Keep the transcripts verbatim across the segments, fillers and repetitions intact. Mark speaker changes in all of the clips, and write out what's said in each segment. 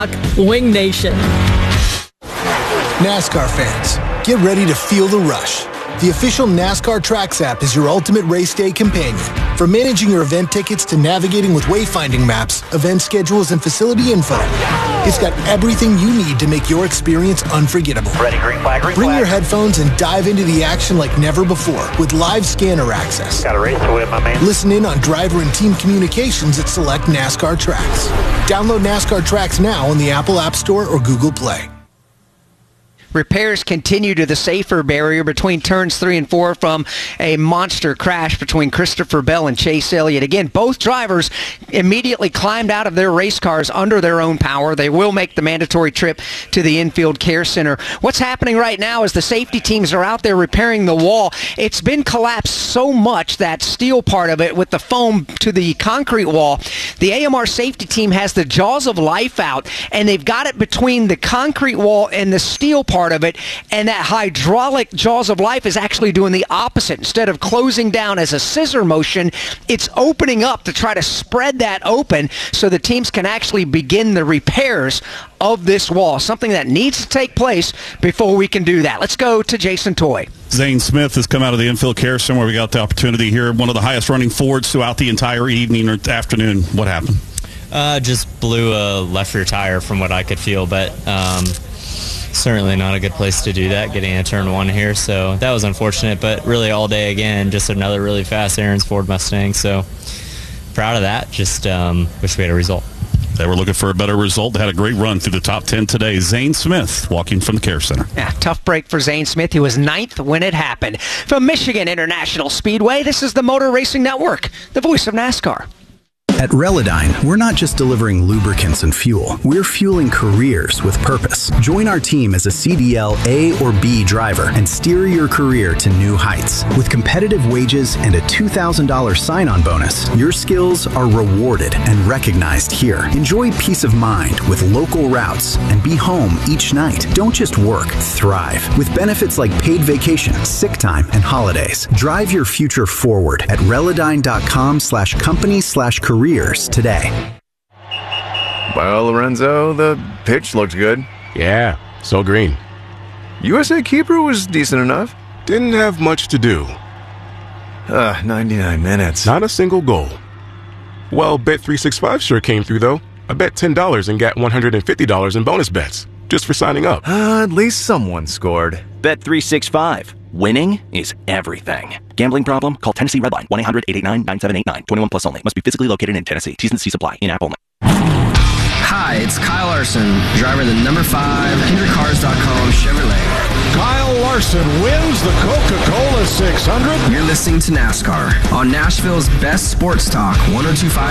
Speaker 1: Wing Nation.
Speaker 2: NASCAR fans, get ready to feel the rush. The official NASCAR Tracks app is your ultimate race day companion. From managing your event tickets to navigating with wayfinding maps, event schedules, and facility info, it's got everything you need to make your experience unforgettable.
Speaker 3: Ready, green flag, green
Speaker 2: Bring
Speaker 3: flag.
Speaker 2: your headphones and dive into the action like never before with live scanner access.
Speaker 3: Got a race to win, my man.
Speaker 2: Listen in on driver and team communications at select NASCAR Tracks. Download NASCAR Tracks now on the Apple App Store or Google Play.
Speaker 4: Repairs continue to the safer barrier between turns three and four from a monster crash between Christopher Bell and Chase Elliott. Again, both drivers immediately climbed out of their race cars under their own power. They will make the mandatory trip to the infield care center. What's happening right now is the safety teams are out there repairing the wall. It's been collapsed so much, that steel part of it with the foam to the concrete wall. The A M R safety team has the jaws of life out, and they've got it between the concrete wall and the steel part of it, and that hydraulic jaws of life is actually doing the opposite. Instead of closing down as a scissor motion, it's opening up to try to spread that open so the teams can actually begin the repairs of this wall, something that needs to take place before we can do that. Let's go to Jason Toy.
Speaker 5: Zane Smith has come out of the infield care center where we got the opportunity here. One of the highest running Fords throughout the entire evening or afternoon. What happened?
Speaker 6: Uh, just blew a left rear tire from what I could feel, but um, certainly not a good place to do that, getting a turn one here. So that was unfortunate, but really all day again, just another really fast Aaron's Ford Mustang. So proud of that. Just um, wish we had a result.
Speaker 5: They were looking for a better result. They had a great run through the top ten today. Zane Smith walking from the care center.
Speaker 4: Yeah, tough break for Zane Smith. He was ninth when it happened. From Michigan International Speedway, this is the Motor Racing Network, the voice of NASCAR.
Speaker 7: At Relodyne, we're not just delivering lubricants and fuel. We're fueling careers with purpose. Join our team as a C D L A or B driver and steer your career to new heights. With competitive wages and a two thousand dollars sign-on bonus, your skills are rewarded and recognized here. Enjoy peace of mind with local routes and be home each night. Don't just work, thrive. With benefits like paid vacation, sick time, and holidays. Drive your future forward at Relodyne.com slash company slash careers today.
Speaker 8: Well, Lorenzo, the pitch looked good.
Speaker 9: Yeah, so green.
Speaker 8: U S A keeper was decent enough.
Speaker 9: Didn't have much to do.
Speaker 8: Uh, ninety-nine minutes.
Speaker 9: Not a single goal. Well, Bet three sixty-five sure came through, though. I bet ten dollars and got one hundred fifty dollars in bonus bets, just for signing up.
Speaker 8: Uh, at least someone scored.
Speaker 10: Bet three sixty-five. Winning is everything. Gambling problem? Call Tennessee Redline, one eight hundred eight eight nine nine seven eight nine. twenty-one plus only. Must be physically located in Tennessee. T's and C's apply. In-app only.
Speaker 11: Hi, it's Kyle Larson, driver of the number five Hendrick Cars dot com Chevrolet.
Speaker 12: Kyle Larson wins the Coca-Cola six hundred.
Speaker 11: You're listening to NASCAR on Nashville's best sports talk, one oh two point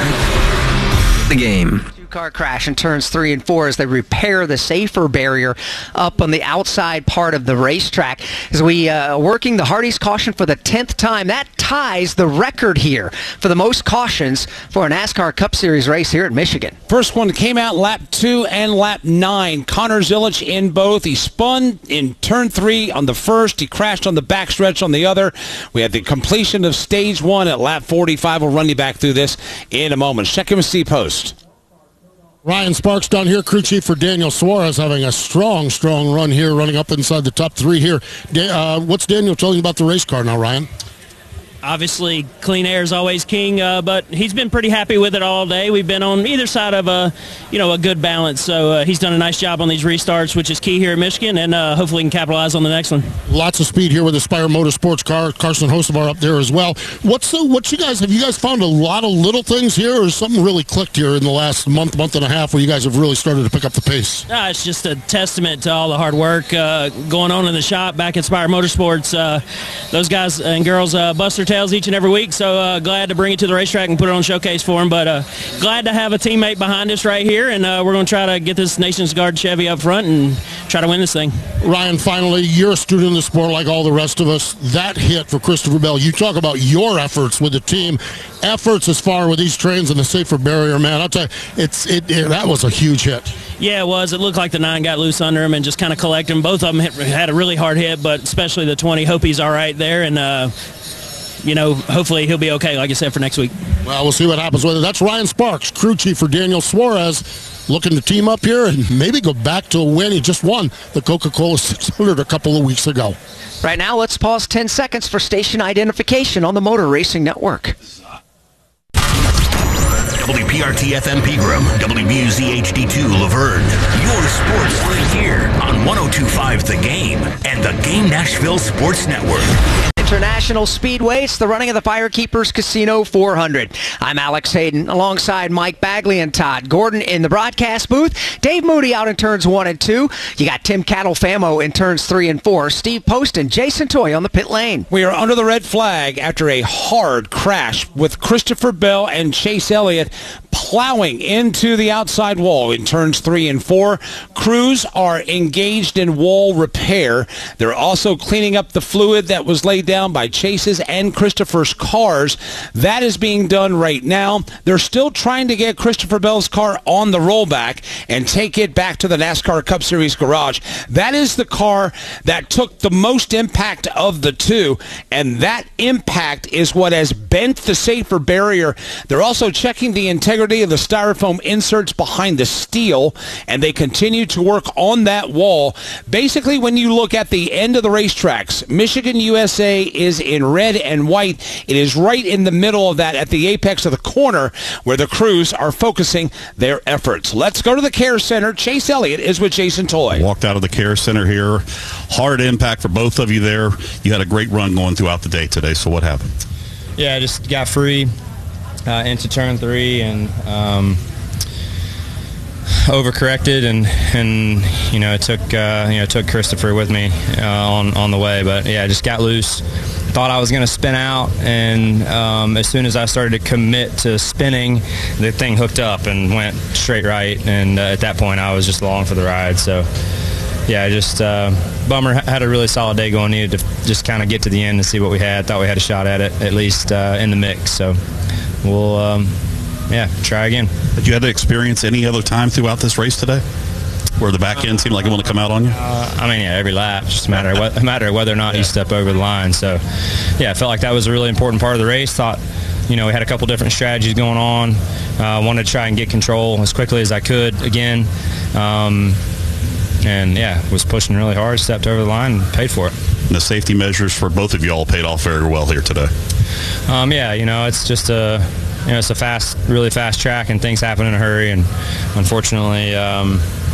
Speaker 11: five The Game.
Speaker 4: Car crash in turns three and four as they repair the safer barrier up on the outside part of the racetrack. As we uh, working the Hardy's caution for the tenth time, that ties the record here for the most cautions for a NASCAR Cup Series race here at Michigan.
Speaker 13: First one came out lap two and lap nine. Connor Zilic in both. He spun in turn three on the first. He crashed on the backstretch on the other. We had the completion of stage one at lap forty-five. We'll run you back through this in a moment. Check in with C-Post.
Speaker 12: Ryan Sparks down here, crew chief for Daniel Suarez, having a strong, strong run here, running up inside the top three here. Da- uh, what's Daniel telling you about the race car now, Ryan?
Speaker 14: Obviously, clean air is always king, uh, but he's been pretty happy with it all day. We've been on either side of a, you know, a good balance. So uh, he's done a nice job on these restarts, which is key here at Michigan, and uh, hopefully we can capitalize on the next one.
Speaker 12: Lots of speed here with the Spire Motorsports car. Carson Hocevar up there as well. What's the, what you guys, have you guys found a lot of little things here, or has something really clicked here in the last month, month and a half where you guys have really started to pick up the pace?
Speaker 14: Uh, it's just a testament to all the hard work uh, going on in the shop back at Spire Motorsports. Uh, those guys and girls uh, bust their tails each and every week. So uh, glad to bring it to the racetrack and put it on showcase for them. But uh, glad to have a teammate behind us right here, and uh, we're going to try to get this Nation's Guard Chevy up front and try to win this thing.
Speaker 12: Ryan, finally, you're a student of the sport like all the rest of us. That hit for Christopher Bell, you talk about your efforts with the team, efforts as far with these trains and the safer barrier, man. I'll tell you, it's, it, it, that was a huge hit.
Speaker 14: Yeah, it was. It looked like the nine got loose under him and just kind of collected him. Both of them had a really hard hit, but especially the twenty. Hope he's all right there, and uh, you know, hopefully he'll be okay, like I said, for next week.
Speaker 12: Well, we'll see what happens with it. That's Ryan Sparks, crew chief for Daniel Suarez. looking to team up here and maybe go back to a win. He just won the Coca-Cola six hundred a couple of weeks ago.
Speaker 4: Right now, let's pause ten seconds for station identification on the Motor Racing Network.
Speaker 1: W P R T F M Pegram, W B U Z H D two Laverne. Your sports right here on one oh two point five The Game and the Game Nashville Sports Network.
Speaker 4: International Speedway, it's the running of the Firekeepers Casino four hundred. I'm Alex Hayden alongside Mike Bagley and Todd Gordon in the broadcast booth. Dave Moody out in turns one and two. You got Tim Cattle-Famo in turns three and four. Steve Post and Jason Toy on the pit lane.
Speaker 13: We are under the red flag after a hard crash with Christopher Bell and Chase Elliott plowing into the outside wall in turns three and four. Crews are engaged in wall repair. They're also cleaning up the fluid that was laid down by Chase's and Christopher's cars. That is being done right now. They're still trying to get Christopher Bell's car on the rollback and take it back to the NASCAR Cup Series garage. That is the car that took the most impact of the two, and that impact is what has bent the safer barrier. They're also checking the integrity of the styrofoam inserts behind the steel, and they continue to work on that wall. Basically, when you look at the end of the racetracks, Michigan U S A is in red and white. It is right in the middle of that at the apex of the corner where the crews are focusing their efforts. Let's go to the Care Center. Chase Elliott is with Jason Toy.
Speaker 5: Walked out of the Care Center here. Hard impact for both of you there. You had a great run going throughout the day today, so what happened?
Speaker 6: Yeah, I just got free uh, into turn three and um, overcorrected, and and you know it took uh, you know took Christopher with me uh, on on the way, but yeah, I just got loose. Thought I was going to spin out, and um, as soon as I started to commit to spinning, the thing hooked up and went straight right, and uh, at that point I was just along for the ride. So yeah, just uh, bummer. Had a really solid day going. Needed to just kind of get to the end and see what we had. Thought we had a shot at it, at least uh, in the mix. So we'll um, yeah try again.
Speaker 5: Did you have to experience any other time throughout this race today where the back end seemed like it wanted to come out on you?
Speaker 6: Uh, I mean, yeah, every lap. Just a matter of, what, a matter of whether or not yeah. you step over the line. So, yeah, I felt like that was a really important part of the race. Thought, you know, we had a couple different strategies going on. Uh, wanted to try and get control as quickly as I could again. Um, and, yeah, was pushing really hard, stepped over the line, and paid for it.
Speaker 5: And the safety measures for both of you all paid off very well here today.
Speaker 6: Um, yeah, you know, it's just a... You know, it's a fast, really fast track, and things happen in a hurry. And unfortunately, um,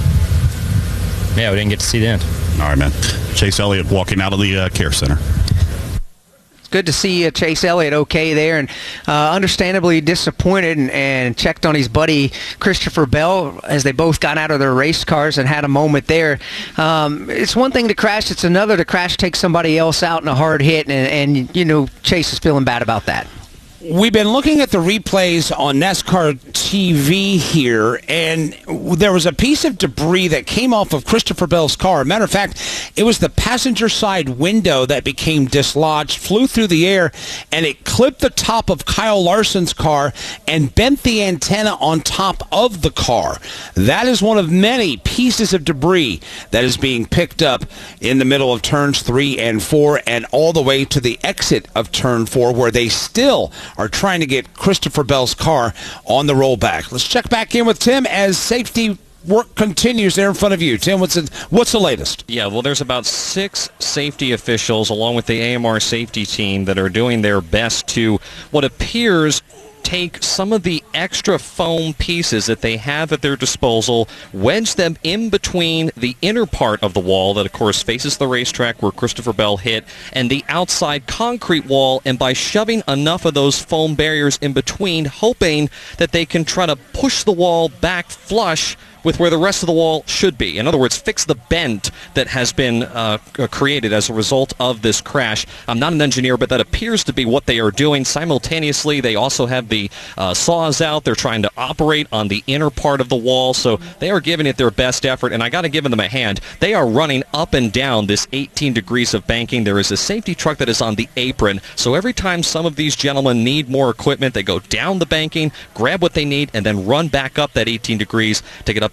Speaker 6: yeah, we didn't get to see the end.
Speaker 5: All right, man. Chase Elliott walking out of the uh, Care Center.
Speaker 4: It's good to see uh, Chase Elliott okay there, and uh, understandably disappointed, and, and checked on his buddy Christopher Bell as they both got out of their race cars and had a moment there. Um, it's one thing to crash. It's another to crash, take somebody else out in a hard hit, and, and you know, Chase is feeling bad about that.
Speaker 13: We've been looking at the replays on NASCAR T V here, and there was a piece of debris that came off of Christopher Bell's car. Matter of fact, it was the passenger side window that became dislodged, flew through the air, and it clipped the top of Kyle Larson's car and bent the antenna on top of the car. That is one of many pieces of debris that is being picked up in the middle of turns three and four and all the way to the exit of turn four, where they still are trying to get Christopher Bell's car on the rollback. Let's check back in with Tim as safety work continues there in front of you. Tim, what's the, what's the latest?
Speaker 3: Yeah, well, there's about six safety officials along with the A M R safety team that are doing their best to what appears take some of the extra foam pieces that they have at their disposal, wedge them in between the inner part of the wall that, of course, faces the racetrack where Christopher Bell hit, and the outside concrete wall, and by shoving enough of those foam barriers in between, hoping that they can try to push the wall back flush with where the rest of the wall should be. In other words, fix the bend that has been uh, created as a result of this crash. I'm not an engineer, but that appears to be what they are doing. Simultaneously, they also have the uh, saws out. They're trying to operate on the inner part of the wall, so they are giving it their best effort, and I got to give them a hand. They are running up and down this eighteen degrees of banking. There is a safety truck that is on the apron, so every time some of these gentlemen need more equipment, they go down the banking, grab what they need, and then run back up that eighteen degrees to get up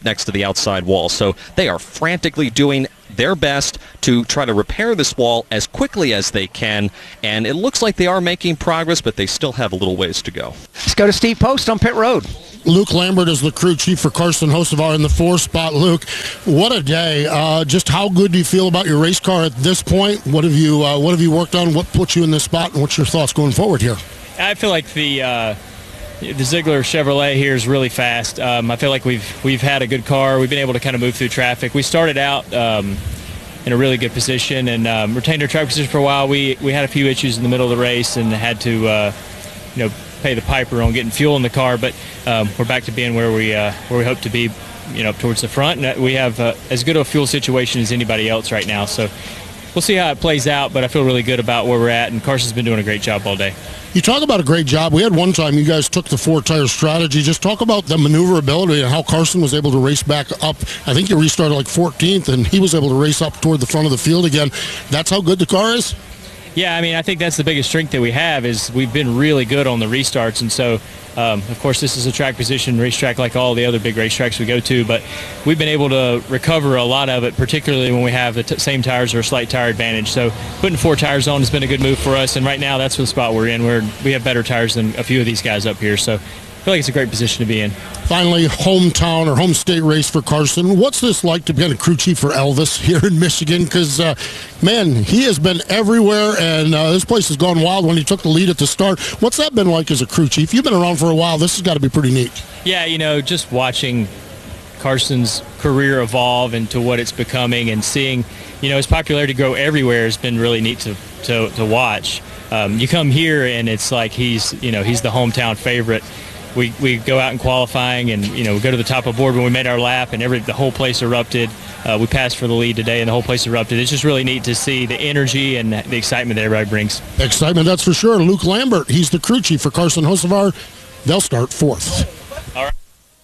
Speaker 3: up next to the outside wall. So they are frantically doing their best to try to repair this wall as quickly as they can, and it looks like they are making progress, but they still have a little ways to go.
Speaker 4: Let's go to Steve Post on pit road.
Speaker 12: Luke Lambert is the crew chief for Carson Hocevar in the four spot. Luke, what a day. Uh, just how good do you feel about your race car at this point? What have you uh, what have you worked on? What put you in this spot, and what's your thoughts going forward here?
Speaker 15: I feel like the uh, the Ziegler Chevrolet here is really fast. Um, I feel like we've we've had a good car. We've been able to kind of move through traffic. We started out um, in a really good position and um, retained our track position for a while. We we had a few issues in the middle of the race and had to uh, you know pay the piper on getting fuel in the car, but um, we're back to being where we uh, where we hope to be, you know, up towards the front. And we have uh, as good a fuel situation as anybody else right now. So we'll see how it plays out, but I feel really good about where we're at, and Carson's been doing a great job all day.
Speaker 12: You talk about a great job. We had one time you guys took the four-tire strategy. Just talk about the maneuverability and how Carson was able to race back up. I think you restarted like fourteenth, and he was able to race up toward the front of the field again. That's how good the car is?
Speaker 15: Yeah, I mean, I think that's the biggest strength that we have is we've been really good on the restarts. And so, um, of course, this is a track position racetrack like all the other big racetracks we go to, but we've been able to recover a lot of it, particularly when we have the t- same tires or a slight tire advantage. So putting four tires on has been a good move for us, and right now that's the spot we're in. We're, we have better tires than a few of these guys up here, so I feel like it's a great position to be in.
Speaker 12: Finally, hometown or home state race for Carson. What's this like to be a crew chief for Elvis here in Michigan? Because, uh, man, he has been everywhere, and uh, this place has gone wild when he took the lead at the start. What's that been like as a crew chief? You've been around for a while. This has got to be pretty neat.
Speaker 15: Yeah, you know, just watching Carson's career evolve into what it's becoming and seeing, you know, his popularity grow everywhere has been really neat to, to, to watch. Um, you come here, and it's like he's, you know, he's the hometown favorite. We we go out in qualifying, and you know we go to the top of the board when we made our lap, and every the whole place erupted. Uh, we passed for the lead today, and the whole place erupted. It's just really neat to see the energy and the excitement that everybody brings.
Speaker 12: Excitement, that's for sure. Luke Lambert, he's the crew chief for Carson Hocevar. They'll start fourth.
Speaker 15: All right.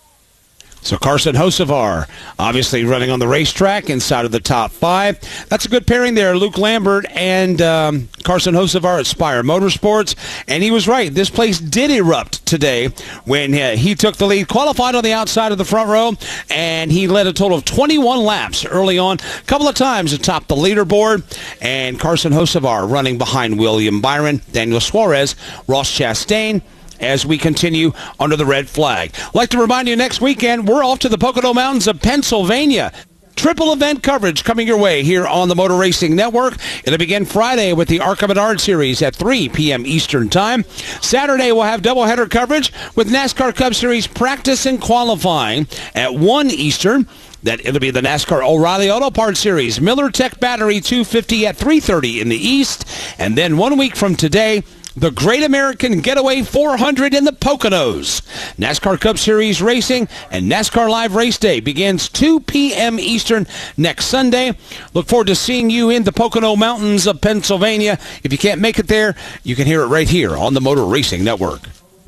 Speaker 13: So Carson Hocevar, obviously running on the racetrack inside of the top five. That's a good pairing there, Luke Lambert and um, Carson Hocevar at Spire Motorsports. And he was right. This place did erupt today when uh, he took the lead, qualified on the outside of the front row, and he led a total of twenty-one laps early on, a couple of times atop the leaderboard. And Carson Hocevar running behind William Byron, Daniel Suarez, Ross Chastain, as we continue under the red flag. I'd like to remind you, next weekend, we're off to the Pocono Mountains of Pennsylvania. Triple event coverage coming your way here on the Motor Racing Network. It'll begin Friday with the ARCA Menard Series at three p.m. Eastern Time. Saturday, we'll have doubleheader coverage with NASCAR Cup Series practice and qualifying at one Eastern. That it'll be the NASCAR O'Reilly Auto Parts Series Miller Tech Battery two fifty at three thirty in the East. And then one week from today, the Great American Getaway four hundred in the Poconos. NASCAR Cup Series Racing and NASCAR Live Race Day begins two p.m. Eastern next Sunday. Look forward to seeing you in the Pocono Mountains of Pennsylvania. If you can't make it there, you can hear it right here on the Motor Racing Network.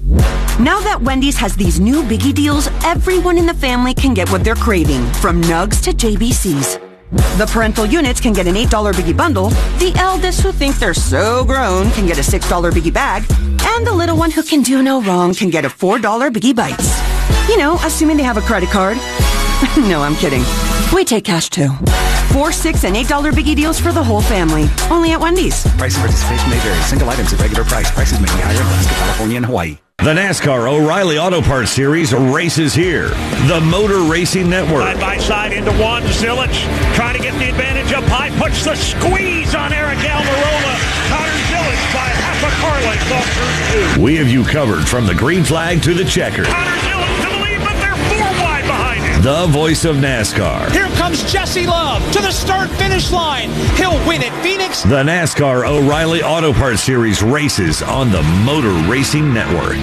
Speaker 16: Now that Wendy's has these new biggie deals, everyone in the family can get what they're craving, from Nugs to J B Cs. The parental units can get an eight dollar biggie bundle, the eldest who think they're so grown can get a six dollar biggie bag, and the little one who can do no wrong can get a four dollar biggie bites. You know, assuming they have a credit card. No, I'm kidding. We take cash too. Four, six, and eight dollar biggie deals for the whole family. Only at Wendy's.
Speaker 17: Price and participation may vary. Single items at regular price. Prices may be higher in Alaska, California, and Hawaii.
Speaker 1: The NASCAR O'Reilly Auto Parts Series races here. The Motor Racing Network.
Speaker 18: Side by side into one. Zilich trying to get the advantage up high. Puts the squeeze on Eric Almirola. Connor Zilich by half a car length off through two.
Speaker 1: We have you covered from the green flag to the checker.
Speaker 18: Connor Zilich to the lead, but they're four wide behind him.
Speaker 1: The voice of NASCAR.
Speaker 19: Here comes Jesse Love to the start-finish line. He'll win at Phoenix.
Speaker 1: The NASCAR O'Reilly Auto Parts Series races on the Motor Racing Network.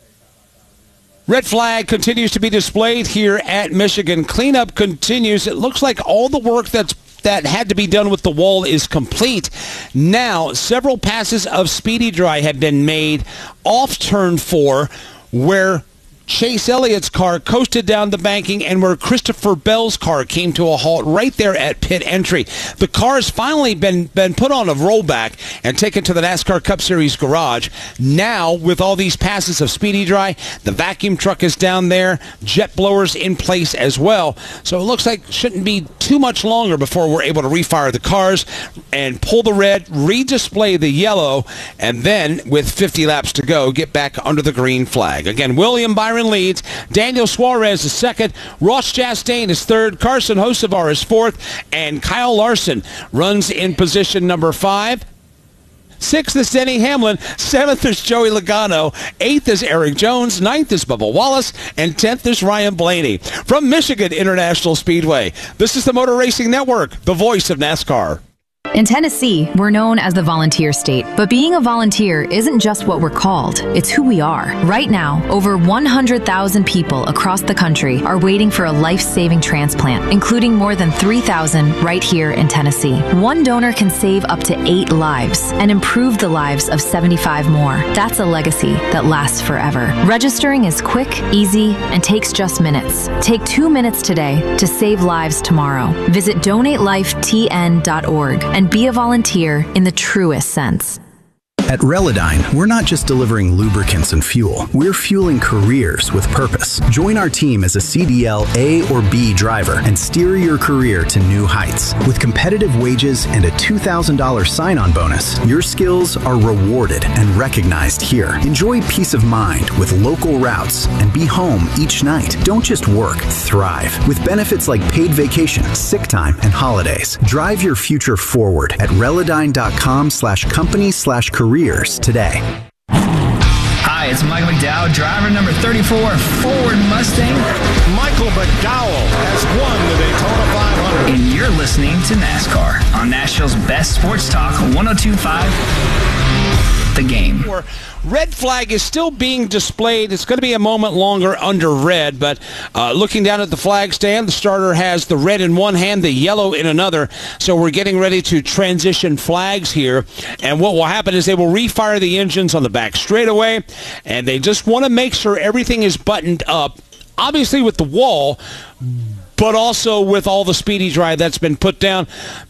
Speaker 13: Red flag continues to be displayed here at Michigan. Cleanup continues. It looks like all the work that's that had to be done with the wall is complete. Now, several passes of Speedy Dry have been made off turn four, where Chase Elliott's car coasted down the banking and where Christopher Bell's car came to a halt right there at pit entry. The car has finally been, been put on a rollback and taken to the NASCAR Cup Series garage. Now, with all these passes of Speedy Dry, the vacuum truck is down there, jet blowers in place as well. So it looks like it shouldn't be too much longer before we're able to refire the cars and pull the red, redisplay the yellow, and then, with fifty laps to go, get back under the green flag. Again, William Byron leads. Daniel Suarez is second. Ross Chastain is third. Carson Hocevar is fourth. And Kyle Larson runs in position number five. Sixth is Denny Hamlin. Seventh is Joey Logano. Eighth is Eric Jones. Ninth is Bubba Wallace. And tenth is Ryan Blaney. From Michigan International Speedway, this is the Motor Racing Network, the voice of NASCAR.
Speaker 20: In Tennessee, we're known as the volunteer state, but being a volunteer isn't just what we're called, it's who we are. Right now, over one hundred thousand people across the country are waiting for a life-saving transplant, including more than three thousand right here in Tennessee. One donor can save up to eight lives and improve the lives of seventy-five more. That's a legacy that lasts forever. Registering is quick, easy, and takes just minutes. Take two minutes today to save lives tomorrow. Visit donate life T N dot org and be a volunteer in the truest sense.
Speaker 7: At Relodyne, we're not just delivering lubricants and fuel. We're fueling careers with purpose. Join our team as a C D L A or B driver and steer your career to new heights. With competitive wages and a two thousand dollars sign-on bonus, your skills are rewarded and recognized here. Enjoy peace of mind with local routes and be home each night. Don't just work, thrive. With benefits like paid vacation, sick time, and holidays. Drive your future forward at Relodyne.com slash company slash careers today.
Speaker 11: Hi, it's Michael McDowell, driver number thirty-four, Ford Mustang.
Speaker 18: Michael McDowell has won the Daytona five hundred.
Speaker 11: And you're listening to NASCAR on Nashville's best sports talk, one oh two point five, The Game.
Speaker 13: Red flag is still being displayed. It's going to be a moment longer under red, but uh, looking down at the flag stand, the starter has the red in one hand, the yellow in another, so we're getting ready to transition flags here, and what will happen is they will refire the engines on the back straightaway, and they just want to make sure everything is buttoned up, obviously with the wall, but also with all the Speedy Dry that's been put down.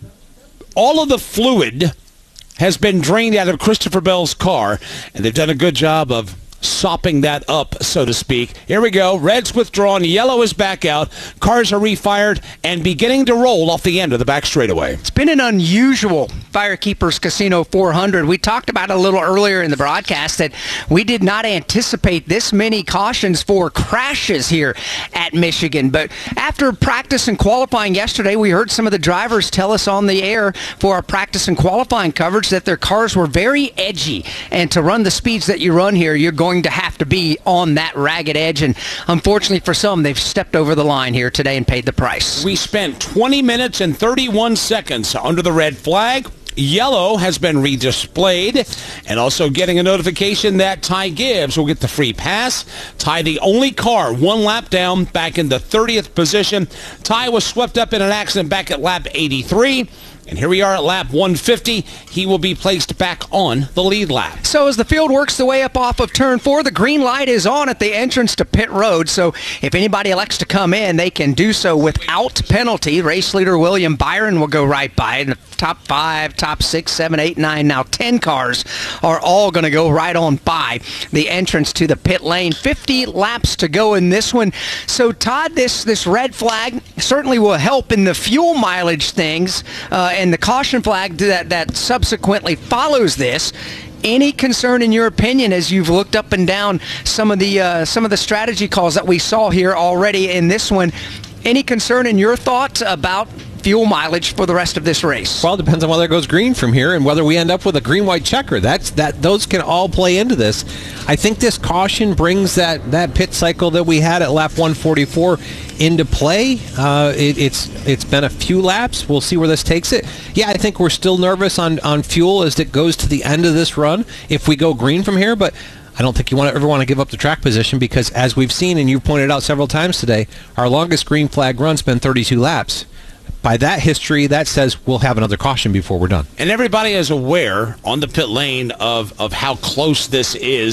Speaker 13: All of the fluid has been drained out of Christopher Bell's car, and they've done a good job of sopping that up, so to speak. Here we go. Red's withdrawn. Yellow is back out. Cars are refired and beginning to roll off the end of the back straightaway.
Speaker 4: It's been an unusual Firekeepers Casino four hundred. We talked about it a little earlier in the broadcast that we did not anticipate this many cautions for crashes here at Michigan. But after practice and qualifying yesterday, we heard some of the drivers tell us on the air for our practice and qualifying coverage that their cars were very edgy. And to run the speeds that you run here, you're going to have to be on that ragged edge, and unfortunately for some, they've stepped over the line here today and paid the price.
Speaker 13: We spent twenty minutes and thirty-one seconds under the red flag. Yellow has been redisplayed, and also getting a notification that Ty Gibbs will get the free pass. Ty, the only car one lap down, back in the thirtieth position. Ty was swept up in an accident back at lap eighty-three. And here we are at lap one fifty. He will be placed back on the lead lap.
Speaker 4: So as the field works the way up off of turn four, the green light is on at the entrance to pit road. So if anybody elects to come in, they can do so without penalty. Race leader William Byron will go right by. And the top five, top six, seven, eight, nine, now ten cars are all going to go right on by the entrance to the pit lane. fifty laps to go in this one. So Todd, this, this red flag certainly will help in the fuel mileage things. Uh, and the caution flag that, that subsequently follows this. Any concern in your opinion as you've looked up and down some of the uh, some of the strategy calls that we saw here already in this one? Any concern in your thoughts about fuel mileage for the rest of this race?
Speaker 21: Well, it depends on whether it goes green from here and whether we end up with a green-white checker. That's that; those can all play into this. I think this caution brings that, that pit cycle that we had at lap one forty-four into play. Uh, it, it's it's been a few laps. We'll see where this takes it. Yeah, I think we're still nervous on, on fuel as it goes to the end of this run if we go green from here, but I don't think you want to ever want to give up the track position because, as we've seen and you've pointed out several times today, our longest green flag run's been thirty-two laps. By that history, that says we'll have another caution before we're done.
Speaker 13: And everybody is aware on the pit lane of, of how close this is.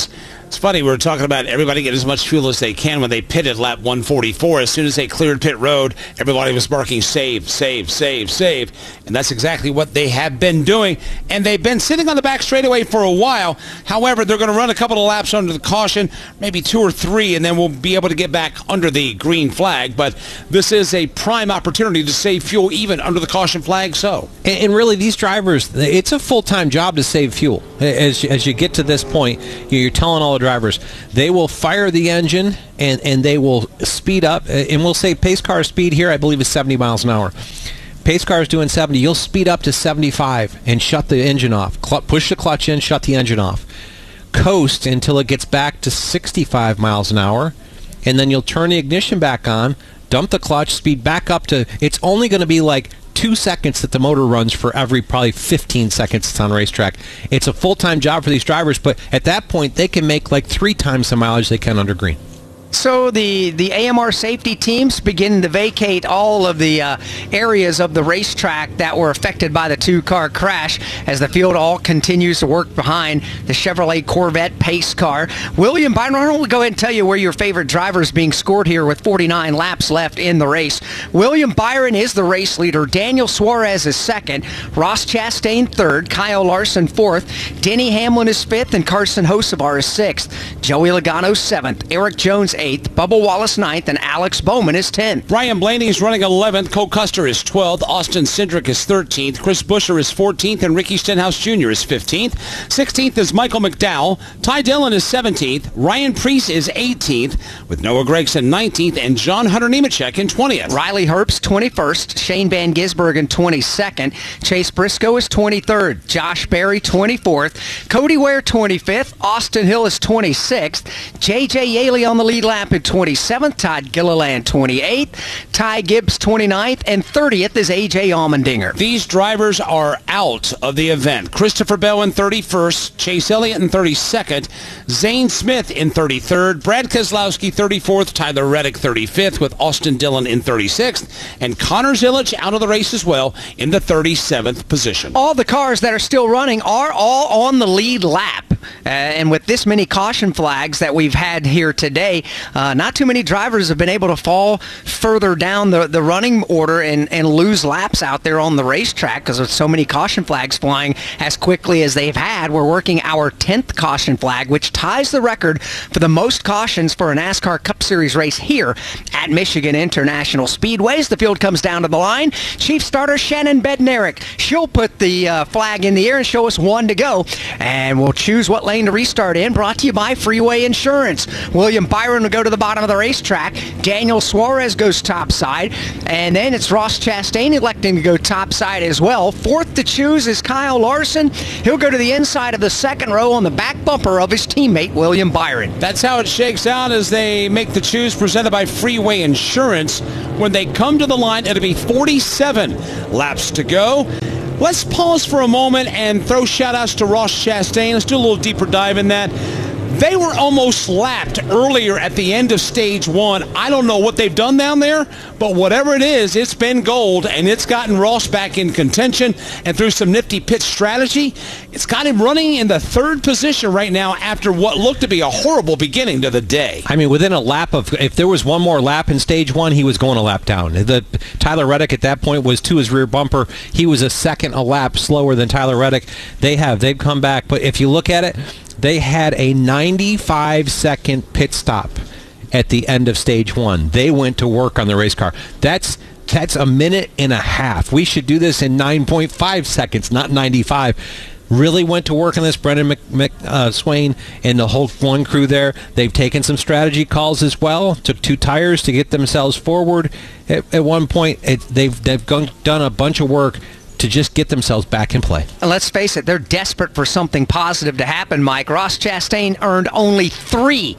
Speaker 13: It's funny, we were talking about everybody get as much fuel as they can when they pitted lap one forty-four. As soon as they cleared pit road, everybody was barking, save, save, save, save. And that's exactly what they have been doing. And they've been sitting on the back straightaway for a while. However, they're going to run a couple of laps under the caution, maybe two or three, and then we'll be able to get back under the green flag. But this is a prime opportunity to save fuel even under the caution flag. So,
Speaker 21: And, and really, these drivers, it's a full-time job to save fuel. As, as you get to this point, you're telling all the drivers, they will fire the engine and, and they will speed up. And we'll say pace car speed here, I believe, is seventy miles an hour. Pace car is doing seventy. You'll speed up to seventy-five and shut the engine off. Cl- push the clutch in, shut the engine off. Coast until it gets back to sixty-five miles an hour. And then you'll turn the ignition back on, dump the clutch, speed back up to, it's only going to be like two seconds that the motor runs for every probably fifteen seconds it's on a racetrack. It's a full-time job for these drivers, but at that point, they can make like three times the mileage they can under green.
Speaker 4: So the, the A M R safety teams begin to vacate all of the uh, areas of the racetrack that were affected by the two-car crash as the field all continues to work behind the Chevrolet Corvette pace car. William Byron, why don't we go ahead and tell you where your favorite driver is being scored here with forty-nine laps left in the race. William Byron is the race leader. Daniel Suarez is second. Ross Chastain third. Kyle Larson fourth. Denny Hamlin is fifth. And Carson Hocevar is sixth. Joey Logano seventh. Eric Jones eighth, Bubba Wallace ninth, and Alex Bowman is tenth.
Speaker 13: Ryan Blaney is running eleventh, Cole Custer is twelfth, Austin Cindric is thirteenth, Chris Buescher is fourteenth, and Ricky Stenhouse Junior is fifteenth. sixteenth is Michael McDowell. Ty Dillon is seventeenth. Ryan Preece is eighteenth, with Noah Gragson nineteenth, and John Hunter Nemechek in twentieth.
Speaker 4: Riley Herbst twenty-first, Shane Van Gisbergen twenty-second, Chase Briscoe is twenty-third, Josh Berry twenty-fourth, Cody Ware twenty-fifth, Austin Hill is twenty-sixth, J J Yaley on the lead lap at twenty-seventh, Todd Gilliland twenty-eighth, Ty Gibbs twenty-ninth, and thirtieth is A J Allmendinger.
Speaker 13: These drivers are out of the event. Christopher Bell in thirty-first, Chase Elliott in thirty-second, Zane Smith in thirty-third, Brad Keselowski thirty-fourth, Tyler Reddick thirty-fifth with Austin Dillon in thirty-sixth, and Connor Zilic out of the race as well in the thirty-seventh position.
Speaker 4: All the cars that are still running are all on the lead lap. Uh, and with this many caution flags that we've had here today, uh, not too many drivers have been able to fall further down the, the running order and, and lose laps out there on the racetrack because with so many caution flags flying as quickly as they've had. We're working our tenth caution flag, which ties the record for the most cautions for a NASCAR Cup Series race here at Michigan International Speedways. The field comes down to the line. Chief starter Shannon Bednarik. She'll put the uh, flag in the air and show us one to go. And we'll choose what lane to restart in, brought to you by Freeway Insurance. William Byron will go to the bottom of the racetrack. Daniel Suarez goes topside. And then it's Ross Chastain electing to go topside as well. Fourth to choose is Kyle Larson. He'll go to the inside of the second row on the back bumper of his teammate, William Byron.
Speaker 13: That's how it shakes out as they make the choose presented by Freeway Insurance. When they come to the line, it'll be forty-seven laps to go. Let's pause for a moment and throw shout-outs to Ross Chastain. Let's do a little deeper dive in that. They were almost lapped earlier at the end of stage one. I don't know what they've done down there, but whatever it is, it's been gold, and it's gotten Ross back in contention. And through some nifty pit strategy, it's got him running in the third position right now after what looked to be a horrible beginning to the day.
Speaker 21: I mean, within a lap of, if there was one more lap in stage one, he was going a lap down. The Tyler Reddick at that point was to his rear bumper. He was a second a lap slower than Tyler Reddick. They have. They've come back. But if you look at it, they had a ninety-five second pit stop at the end of stage one. They went to work on the race car. That's that's a minute and a half. We should do this in nine point five seconds, not ninety-five. Really went to work on this. Brendan Mc, Mc, uh, Swain and the whole one crew there. They've taken some strategy calls as well. Took two tires to get themselves forward. At, at one point, it, they've they've gone, done a bunch of work to just get themselves back in play.
Speaker 4: And let's face it, they're desperate for something positive to happen, Mike. Ross Chastain earned only three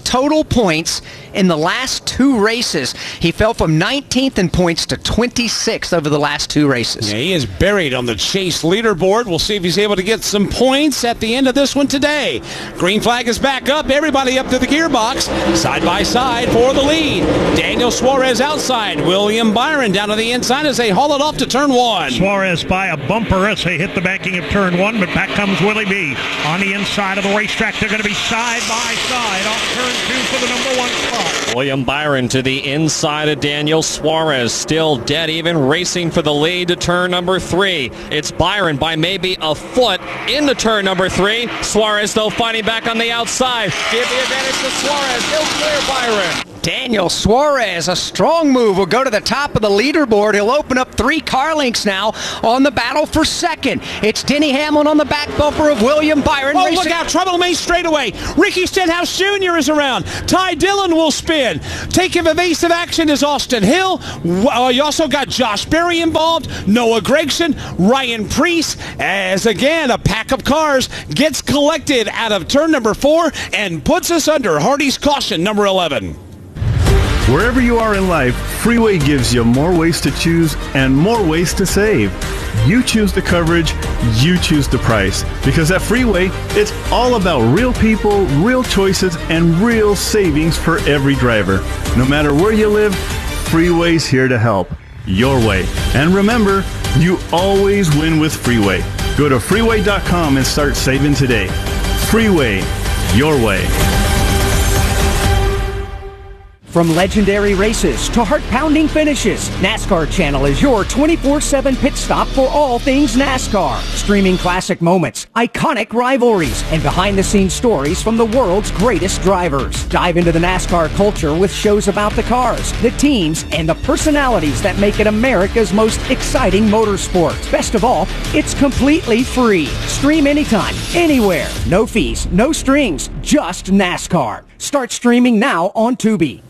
Speaker 4: total points in the last two races. He fell from nineteenth in points to twenty-sixth over the last two races.
Speaker 13: Yeah, he is buried on the Chase leaderboard. We'll see if he's able to get some points at the end of this one today. Green flag is back up. Everybody up to the gearbox. Side by side for the lead. Daniel Suarez outside. William Byron down to the inside as they haul it off to turn one.
Speaker 18: Suarez by a bumper as they hit the banking of turn one, but back comes Willie B. On the inside of the racetrack, they're going to be side by side off turn two for the number one spot.
Speaker 3: William Byron to the inside of Daniel Suarez, still dead even, racing for the lead to turn number three. It's Byron by maybe a foot into turn number three. Suarez, though, fighting back on the outside. Give the advantage to Suarez. He'll clear Byron.
Speaker 4: Daniel Suarez, a strong move, will go to the top of the leaderboard. He'll open up three car links now on the battle for second. It's Denny Hamlin on the back bumper of William Byron.
Speaker 13: Oh,
Speaker 4: racing.
Speaker 13: Look out, trouble main straightaway. Ricky Stenhouse Junior is around. Ty Dillon will spin. Taking evasive action is Austin Hill. Uh, you also got Josh Berry involved, Noah Gregson, Ryan Preece, as again a pack of cars gets collected out of turn number four and puts us under Hardy's caution number eleven.
Speaker 2: Wherever you are in life, Freeway gives you more ways to choose and more ways to save. You choose the coverage, you choose the price. Because at Freeway, it's all about real people, real choices, and real savings for every driver. No matter where you live, Freeway's here to help. Your way. And remember, you always win with Freeway. Go to freeway dot com and start saving today. Freeway, your way.
Speaker 22: From legendary races to heart-pounding finishes, NASCAR Channel is your twenty-four seven pit stop for all things NASCAR. Streaming classic moments, iconic rivalries, and behind-the-scenes stories from the world's greatest drivers. Dive into the NASCAR culture with shows about the cars, the teams, and the personalities that make it America's most exciting motorsport. Best of all, it's completely free. Stream anytime, anywhere. No fees, no strings, just NASCAR. Start streaming now on Tubi.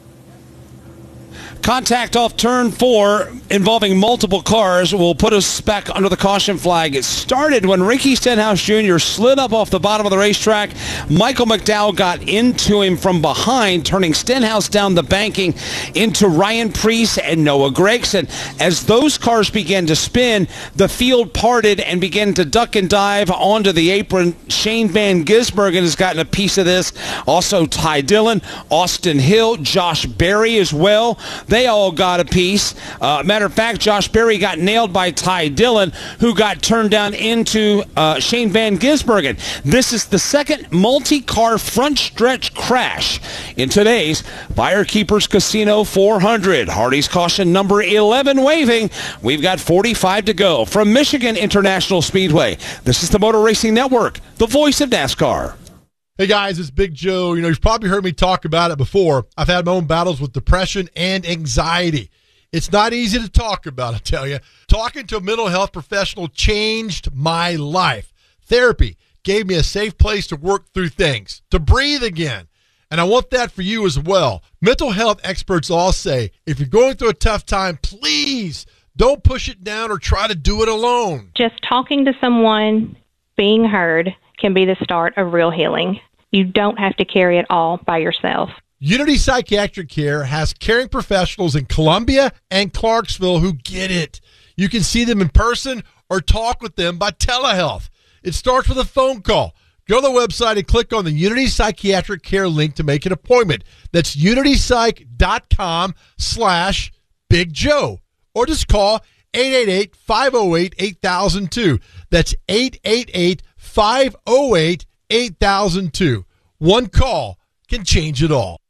Speaker 13: Contact off turn four involving multiple cars will put us back under the caution flag. It started when Ricky Stenhouse Junior slid up off the bottom of the racetrack. Michael McDowell got into him from behind, turning Stenhouse down the banking into Ryan Preece and Noah Gregson. As those cars began to spin, the field parted and began to duck and dive onto the apron. Shane Van Gisbergen has gotten a piece of this. Also Ty Dillon, Austin Hill, Josh Berry as well. They all got a piece. Uh, matter of fact, Josh Berry got nailed by Ty Dillon, who got turned down into uh, Shane Van Gisbergen. This is the second multi-car front stretch crash in today's Fire Keepers Casino four hundred. Hardy's caution number eleven waving. We've got forty-five to go. From Michigan International Speedway, this is the Motor Racing Network, the voice of NASCAR.
Speaker 23: Hey guys, it's Big Joe. You know, you've probably heard me talk about it before. I've had my own battles with depression and anxiety. It's not easy to talk about, I tell you. Talking to a mental health professional changed my life. Therapy gave me a safe place to work through things, to breathe again. And I want that for you as well. Mental health experts all say, if you're going through a tough time, please don't push it down or try to do it alone.
Speaker 24: Just talking to someone, being heard, can be the start of real healing. You don't have to carry it all by yourself.
Speaker 23: Unity Psychiatric Care has caring professionals in Columbia and Clarksville who get it. You can see them in person or talk with them by telehealth. It starts with a phone call. Go to the website and click on the Unity Psychiatric Care link to make an appointment. That's unitypsych.com slash Big Joe. Or just call eight eight eight, five oh eight, eight thousand two. That's eight eight eight, five oh eight, eight thousand two. One call can change it all.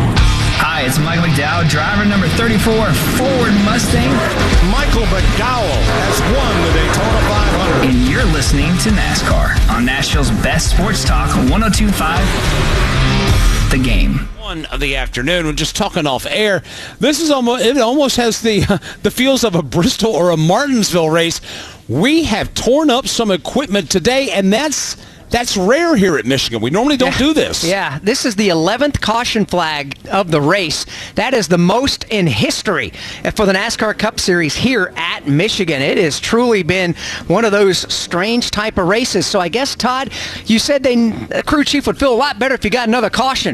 Speaker 11: Hi, it's Michael McDowell, driver number thirty-four, Ford Mustang.
Speaker 23: Michael McDowell has won the Daytona five hundred.
Speaker 11: And you're listening to NASCAR on Nashville's best sports talk, one oh two point five, The Game.
Speaker 13: One of the afternoon, we're just talking off air. This is almost, it almost has the, uh, the feels of a Bristol or a Martinsville race. We have torn up some equipment today, and that's That's rare here at Michigan. We normally don't
Speaker 4: yeah.
Speaker 13: do this.
Speaker 4: Yeah, this is the eleventh caution flag of the race. That is the most in history for the NASCAR Cup Series here at Michigan. It has truly been one of those strange type of races. So I guess, Todd, you said they, the crew chief would feel a lot better if you got another caution.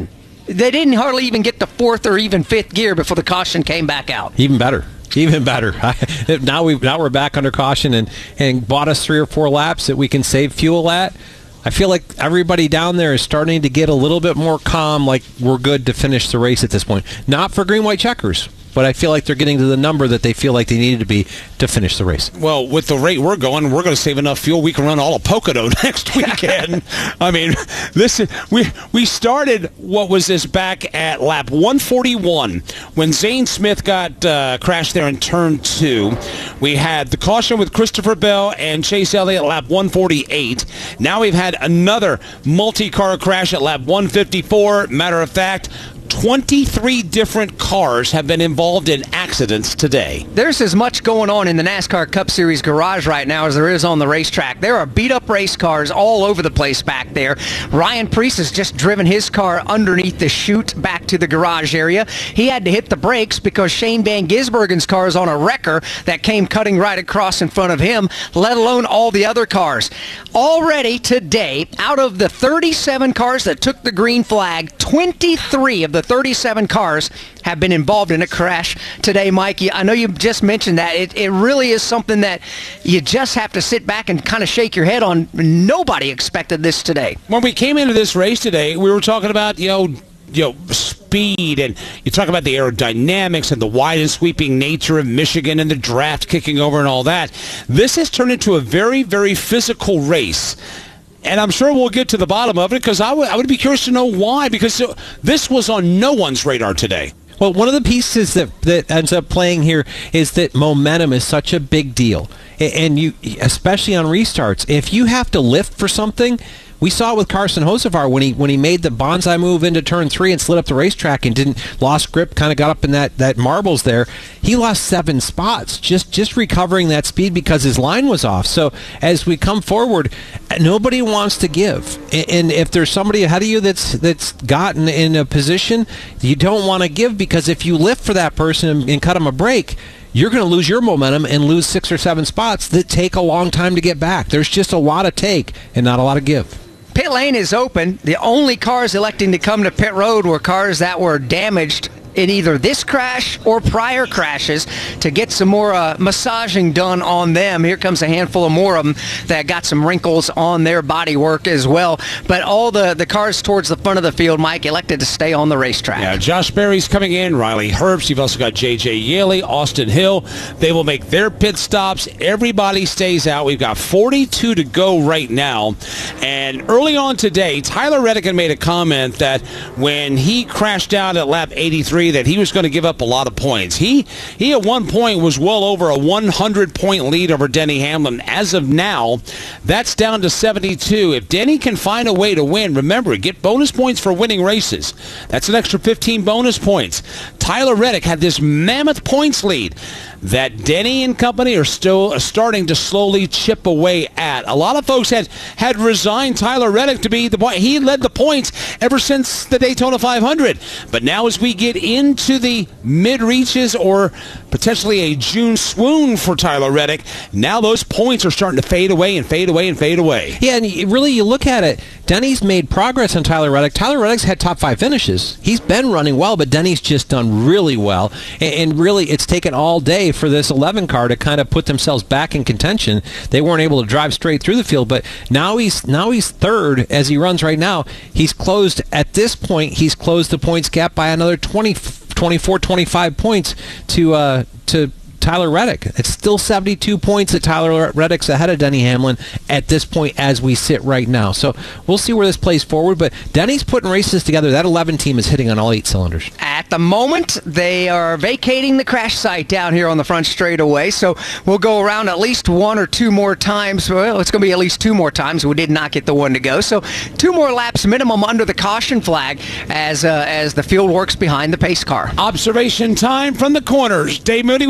Speaker 4: They didn't hardly even get to fourth or even fifth gear before the caution came back out.
Speaker 21: Even better. Even better. now we now we're back under caution and, and bought us three or four laps that we can save fuel at. I feel like everybody down there is starting to get a little bit more calm, like we're good to finish the race at this point. Not for green, white checkers, but I feel like they're getting to the number that they feel like they needed to be to finish the race.
Speaker 13: Well, with the rate we're going, we're going to save enough fuel we can run all of Pocono next weekend. I mean, this is, we we started, what was this, back at lap one forty-one when Zane Smith got uh, crashed there in turn two. We had the caution with Christopher Bell and Chase Elliott at lap one forty-eight. Now we've had another multi-car crash at lap one fifty-four. Matter of fact, twenty-three different cars have been involved in accidents today.
Speaker 4: There's as much going on in the NASCAR Cup Series garage right now as there is on the racetrack. There are beat-up race cars all over the place back there. Ryan Preece has just driven his car underneath the chute back to the garage area. He had to hit the brakes because Shane Van Gisbergen's car is on a wrecker that came cutting right across in front of him, let alone all the other cars. Already today, out of the thirty-seven cars that took the green flag, twenty-three of the thirty-seven cars have been involved in a crash today, Mikey. I know you just mentioned that. It, it really is something that you just have to sit back and kind of shake your head on. Nobody expected this today.
Speaker 13: When we came into this race today, we were talking about, you know, you know, speed, and you talk about the aerodynamics and the wide and sweeping nature of Michigan and the draft kicking over and all that. This has turned into a very, very physical race. And I'm sure we'll get to the bottom of it because I would I would be curious to know why, because this was on no one's radar today.
Speaker 21: Well, one of the pieces that, that ends up playing here is that momentum is such a big deal. And you, especially on restarts, if you have to lift for something, we saw it with Carson Hocevar when he when he made the bonsai move into turn three and slid up the racetrack and didn't lost grip, kind of got up in that, that marbles there. He lost seven spots just just recovering that speed because his line was off. So as we come forward, nobody wants to give. And if there's somebody ahead of you that's that's gotten in a position, you don't want to give, because if you lift for that person and cut him a break, you're going to lose your momentum and lose six or seven spots that take a long time to get back. There's just a lot of take and not a lot of give.
Speaker 4: Pit lane is open. The only cars electing to come to pit road were cars that were damaged in either this crash or prior crashes to get some more uh, massaging done on them. Here comes a handful of more of them that got some wrinkles on their bodywork as well. But all the, the cars towards the front of the field, Mike, elected to stay on the racetrack.
Speaker 13: Yeah, Josh Berry's coming in, Riley Herbst. You've also got J J Yaley, Austin Hill. They will make their pit stops. Everybody stays out. We've got forty-two to go right now. And early on today, Tyler Reddick had made a comment that when he crashed out at lap eighty-three, that he was going to give up a lot of points. He he at one point was well over a one hundred point lead over Denny Hamlin. As of now, that's down to seventy-two. If Denny can find a way to win, remember, get bonus points for winning races. That's an extra fifteen bonus points. Tyler Reddick had this mammoth points lead that Denny and company are still starting to slowly chip away at. A lot of folks had, had resigned Tyler Reddick to be the boy. He led the points ever since the Daytona five hundred. But now as we get into the mid-reaches or potentially a June swoon for Tyler Reddick, now those points are starting to fade away and fade away and fade away.
Speaker 21: Yeah, and you, really you look at it, Denny's made progress on Tyler Reddick. Tyler Reddick's had top five finishes. He's been running well, but Denny's just done really well. And, and really it's taken all day for this eleven car to kind of put themselves back in contention. They weren't able to drive straight through the field, but now he's now he's third as he runs right now. He's closed, at this point, he's closed the points gap by another twenty, twenty-four, twenty-five points to uh, to Tyler Reddick. It's still seventy-two points that Tyler Reddick's ahead of Denny Hamlin at this point as we sit right now. So we'll see where this plays forward, but Denny's putting races together. That eleven team is hitting on all eight cylinders.
Speaker 4: At the moment, they are vacating the crash site down here on the front straightaway, so we'll go around at least one or two more times. Well, it's going to be at least two more times. We did not get the one to go, so two more laps minimum under the caution flag as uh, as the field works behind the pace car.
Speaker 13: Observation time from the corners. Dave Moody, we've had a lot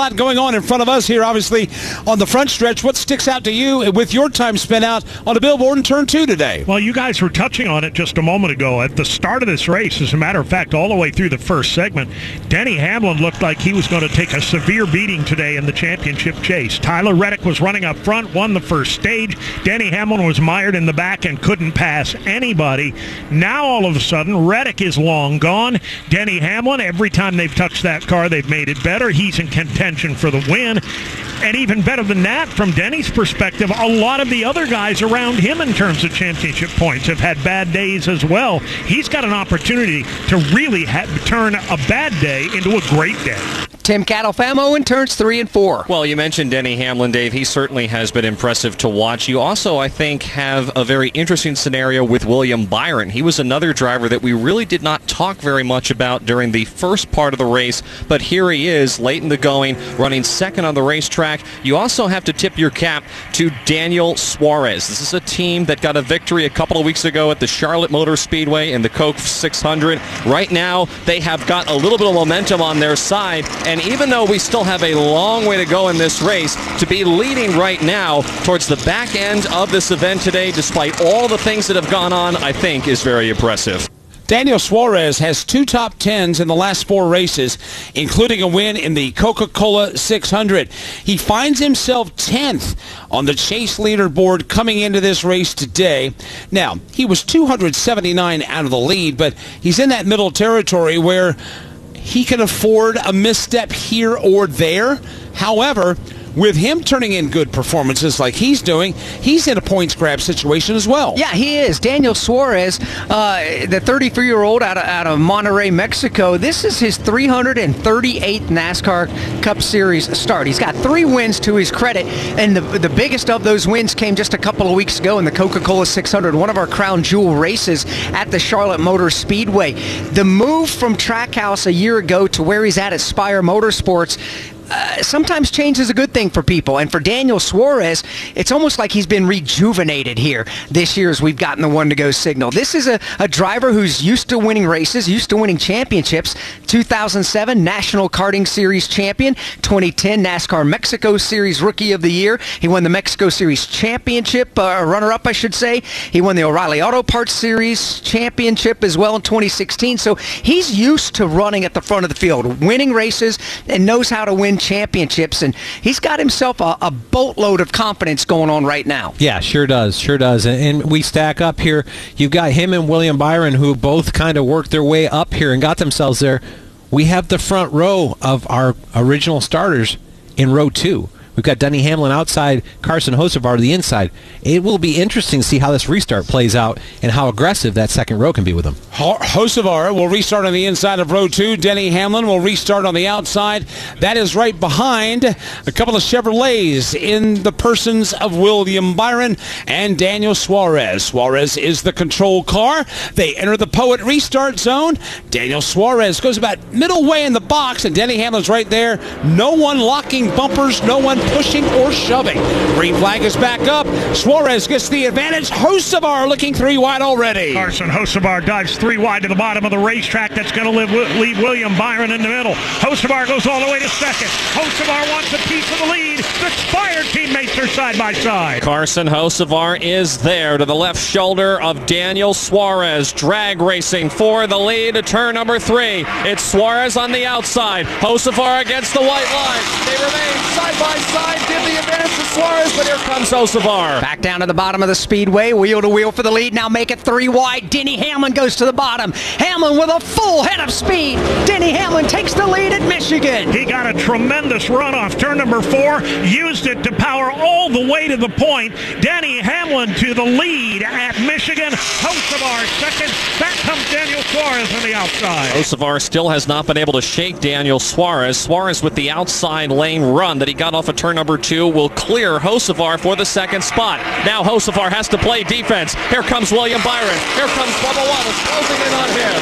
Speaker 13: lot going on in front of us here, obviously, on the front stretch. What sticks out to you with your time spent out on the billboard in turn two today?
Speaker 18: Well, you guys were touching on it just a moment ago. At the start of this race, as a matter of fact, all the way through the first segment, Denny Hamlin looked like he was going to take a severe beating today in the championship chase. Tyler Reddick was running up front, won the first stage. Denny Hamlin was mired in the back and couldn't pass anybody. Now, all of a sudden, Reddick is long gone. Denny Hamlin, every time they've touched that car, they've made it better. He's in contention for the win. And even better than that, from Denny's perspective, a lot of the other guys around him in terms of championship points have had bad days as well. He's got an opportunity to really ha- turn a bad day into a great day.
Speaker 4: Tim Catalfamo in turns three and four.
Speaker 3: Well, you mentioned Denny Hamlin, Dave. He certainly has been impressive to watch. You also, I think, have a very interesting scenario with William Byron. He was another driver that we really did not talk very much about during the first part of the race, but here he is late in the going, running second on the racetrack. You also have to tip your cap to Daniel Suarez. This is a team that got a victory a couple of weeks ago at the Charlotte Motor Speedway in the Coke six hundred. Right now, they have got a little bit of momentum on their side, and even though we still have a long way to go in this race, to be leading right now towards the back end of this event today, despite all the things that have gone on, I think is very impressive.
Speaker 13: Daniel Suarez has two top tens in the last four races, including a win in the Coca-Cola six hundred. He finds himself tenth on the chase leaderboard coming into this race today. Now, he was two hundred seventy-nine out of the lead, but he's in that middle territory where he can afford a misstep here or there. However, with him turning in good performances like he's doing, he's in a points grab situation as well.
Speaker 4: Yeah, he is. Daniel Suarez, uh, the thirty-three-year-old out of, out of Monterrey, Mexico, this is his three hundred thirty-eighth NASCAR Cup Series start. He's got three wins to his credit, and the, the biggest of those wins came just a couple of weeks ago in the Coca-Cola six hundred, one of our crown jewel races at the Charlotte Motor Speedway. The move from Trackhouse a year ago to where he's at at Spire Motorsports Uh, sometimes change is a good thing for people. And for Daniel Suarez, it's almost like he's been rejuvenated here this year as we've gotten the one-to-go signal. This is a, a driver who's used to winning races, used to winning championships. two thousand seven National Karting Series champion, twenty ten NASCAR Mexico Series Rookie of the Year. He won the Mexico Series Championship, uh, runner-up, I should say. He won the O'Reilly Auto Parts Series Championship as well in twenty sixteen. So he's used to running at the front of the field, winning races, and knows how to win championships, and he's got himself a, a boatload of confidence going on right now.
Speaker 21: Yeah, sure does, sure does. And, and we stack up here. You've got him and William Byron, who both kind of worked their way up here and got themselves there. We have the front row of our original starters in row two. We've got Denny Hamlin outside, Carson Hocevar to the inside. It will be interesting to see how this restart plays out and how aggressive that second row can be with him.
Speaker 13: Hocevar will restart on the inside of row two. Denny Hamlin will restart on the outside. That is right behind a couple of Chevrolets in the persons of William Byron and Daniel Suarez. Suarez is the control car. They enter the Poet restart zone. Daniel Suarez goes about middle way in the box, and Denny Hamlin's right there. No one locking bumpers, no one pushing or shoving. Green flag is back up. Suarez gets the advantage. Hocevar looking three wide already.
Speaker 18: Carson Hocevar dives three wide to the bottom of the racetrack. That's going to leave William Byron in the middle. Hocevar goes all the way to second. Hocevar wants a piece of the lead. The Spire teammates are side by side.
Speaker 3: Carson Hocevar is there to the left shoulder of Daniel Suarez. Drag racing for the lead to turn number three. It's Suarez on the outside. Hocevar against the white line. They remain side by side. Give the advantage to Suarez, but here comes Hocevar.
Speaker 4: Back down to the bottom of the speedway, wheel to wheel for the lead. Now make it three wide. Denny Hamlin goes to the bottom. Hamlin with a full head of speed. Denny Hamlin takes the lead at Michigan.
Speaker 18: He got a tremendous run off turn number four, used it to power all the way to the point. Denny Hamlin to the lead at Michigan. Hocevar second. Back comes Daniel Suarez on the outside.
Speaker 3: Hocevar still has not been able to shake Daniel Suarez. Suarez with the outside lane run that he got off of turn number two will clear Hocevar for the second spot. Now Hocevar has to play defense. Here comes William Byron. Here comes Bubba Wallace closing in on him.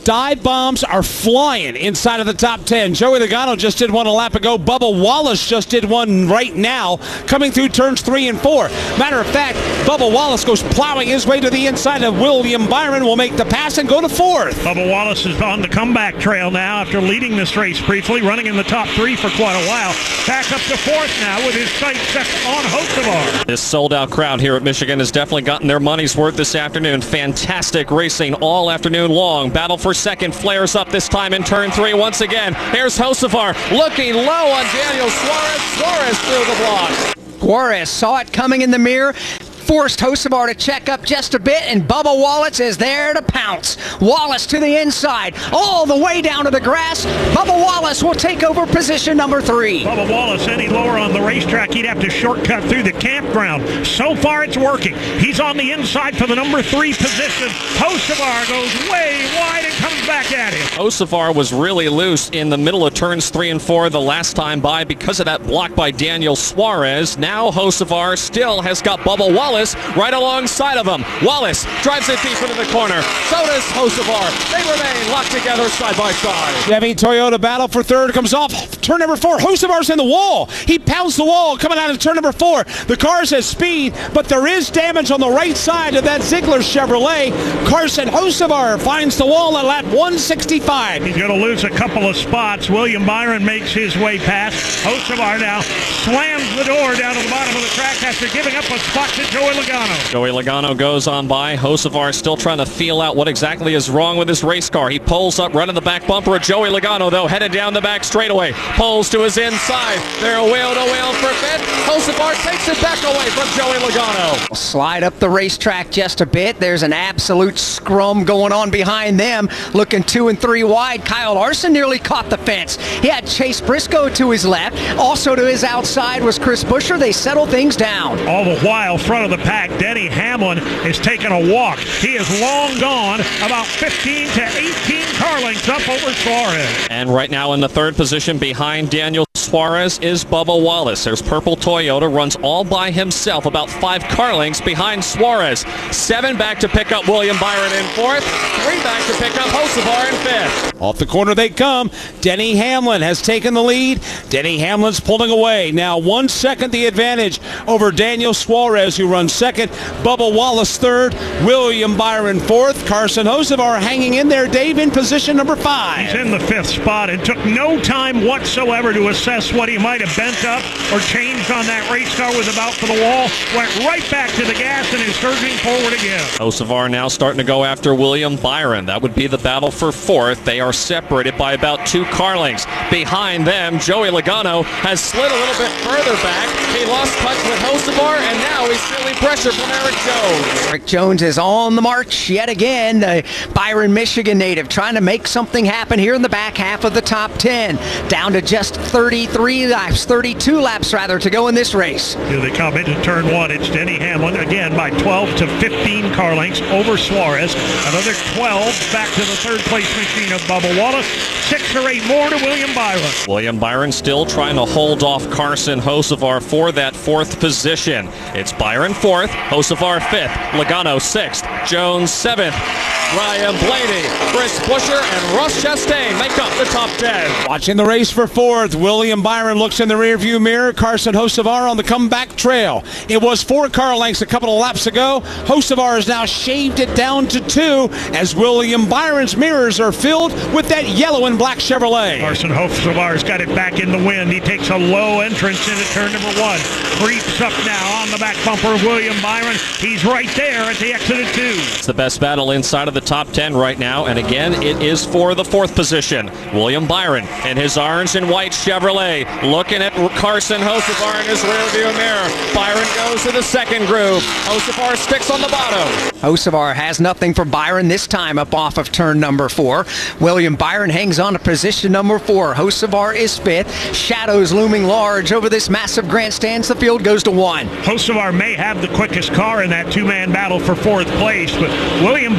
Speaker 13: dive bombs are flying inside of the top ten. Joey Logano just did one a lap ago. Bubba Wallace just did one right now, coming through turns three and four. Matter of fact, Bubba Wallace goes plowing his way to the inside of William Byron, will make the pass and go to fourth.
Speaker 18: Bubba Wallace is on the comeback trail now after leading this race briefly, running in the top three for quite a while. Back up to fourth now with his sights set on Hocevar.
Speaker 3: This sold-out crowd here at Michigan has definitely gotten their money's worth this afternoon. Fantastic racing all afternoon long. Battle for second flares up this time in turn three once again. Here's Hocevar looking low on Daniel Suarez. Suarez through the blocks.
Speaker 4: Suarez saw it coming in the mirror, forced Hocevar to check up just a bit, and Bubba Wallace is there to pounce. Wallace to the inside, all the way down to the grass. Bubba Wallace will take over position number three.
Speaker 18: Bubba Wallace, any lower on the racetrack, he'd have to shortcut through the campground. So far, it's working. He's on the inside for the number three position. Hocevar goes way wide and comes back at him.
Speaker 3: Hocevar was really loose in the middle of turns three and four the last time by because of that block by Daniel Suarez. Now Hocevar still has got Bubba Wallace right alongside of him. Wallace drives it deep into the corner. So does Hocevar. They remain locked together side by side.
Speaker 13: Chevy Toyota battle for third comes off turn number four. Hocevar's in the wall. He pounds the wall coming out of turn number four. The car has speed, but there is damage on the right side of that Ziegler Chevrolet. Carson Hocevar finds the wall at lap one sixty-five.
Speaker 18: He's going to lose a couple of spots. William Byron makes his way past. Hocevar now slams the door down to the bottom of the track after giving up a spot to Joey Logano.
Speaker 3: Joey Logano goes on by. Hocevar still trying to feel out what exactly is wrong with his race car. He pulls up, running the back bumper of Joey Logano, though, headed down the back straightaway. Pulls to his inside. They're wheel to wheel for fifth. Hocevar takes it back away from Joey Logano.
Speaker 4: Slide up the racetrack just a bit. There's an absolute scrum going on behind them. Looking two and three wide. Kyle Larson nearly caught the fence. He had Chase Briscoe to his left. Also to his outside was Chris Buescher. They settle things down.
Speaker 18: All the while, front of the pack, Denny Hamlin is taking a walk. He is long gone, about fifteen to eighteen car lengths up over Suarez.
Speaker 3: And right now in the third position behind Daniel Suarez is Bubba Wallace. There's Purple Toyota, runs all by himself, about five car lengths behind Suarez. Seven back to pick up William Byron in fourth. Three back to pick up Hocevar in fifth.
Speaker 13: Off the corner they come. Denny Hamlin has taken the lead. Denny Hamlin's pulling away. Now one second the advantage over Daniel Suarez, who runs second. Bubba Wallace third. William Byron fourth. Carson Hocevar hanging in there. Dave in position number five.
Speaker 18: He's in the fifth spot and took no time whatsoever to assess what he might have bent up or changed on that race car, was about for the wall, went right back to the gas and is surging forward again.
Speaker 3: Hocevar now starting to go after William Byron. That would be the battle for fourth. They are separated by about two car lengths. Behind them, Joey Logano has slid a little bit further back. He lost touch with Hocevar, and now he's feeling pressure from Eric Jones.
Speaker 4: Eric Jones is on the march yet again. The Byron, Michigan native trying to make something happen here in the back half of the top ten. Down to just thirty-three laps, thirty-two laps rather, to go in this race.
Speaker 18: Here they come into turn one. It's Denny Hamlin again by twelve to fifteen car lengths over Suarez. Another twelve back to the third place machine of Bubba Wallace. Six or eight more to William Byron.
Speaker 3: William Byron still trying to hold off Carson Hocevar for that fourth position. It's Byron fourth, Hocevar fifth, Logano sixth, Jones seventh, Ryan Blaney, Chris Buescher, and Ross Chastain make up the top ten.
Speaker 13: Watching the race for fourth, William Byron looks in the rearview mirror. Carson Hocevar on the comeback trail. It was four car lengths a couple of laps ago. Hocevar has now shaved it down to two as William Byron's mirrors are filled with that yellow and black Chevrolet.
Speaker 18: Carson Hocevar's got it back in the wind. He takes a low entrance into turn number one. Creeps up now on the back bumper of William Byron. He's right there at the exit of two.
Speaker 3: It's the best battle inside of the top ten right now, and again, it is for the fourth position. William Byron in his orange and white Chevrolet, looking at Carson Hocevar in his rearview mirror. Byron goes to the second groove. Hocevar sticks on the bottom.
Speaker 4: Hocevar has nothing for Byron this time up off of turn number four. William Byron hangs on to position number four. Hocevar is fifth. Shadows looming large over this massive grandstands. The field goes to one.
Speaker 18: Hocevar may have the quickest car in that two-man battle for fourth place, but William Byron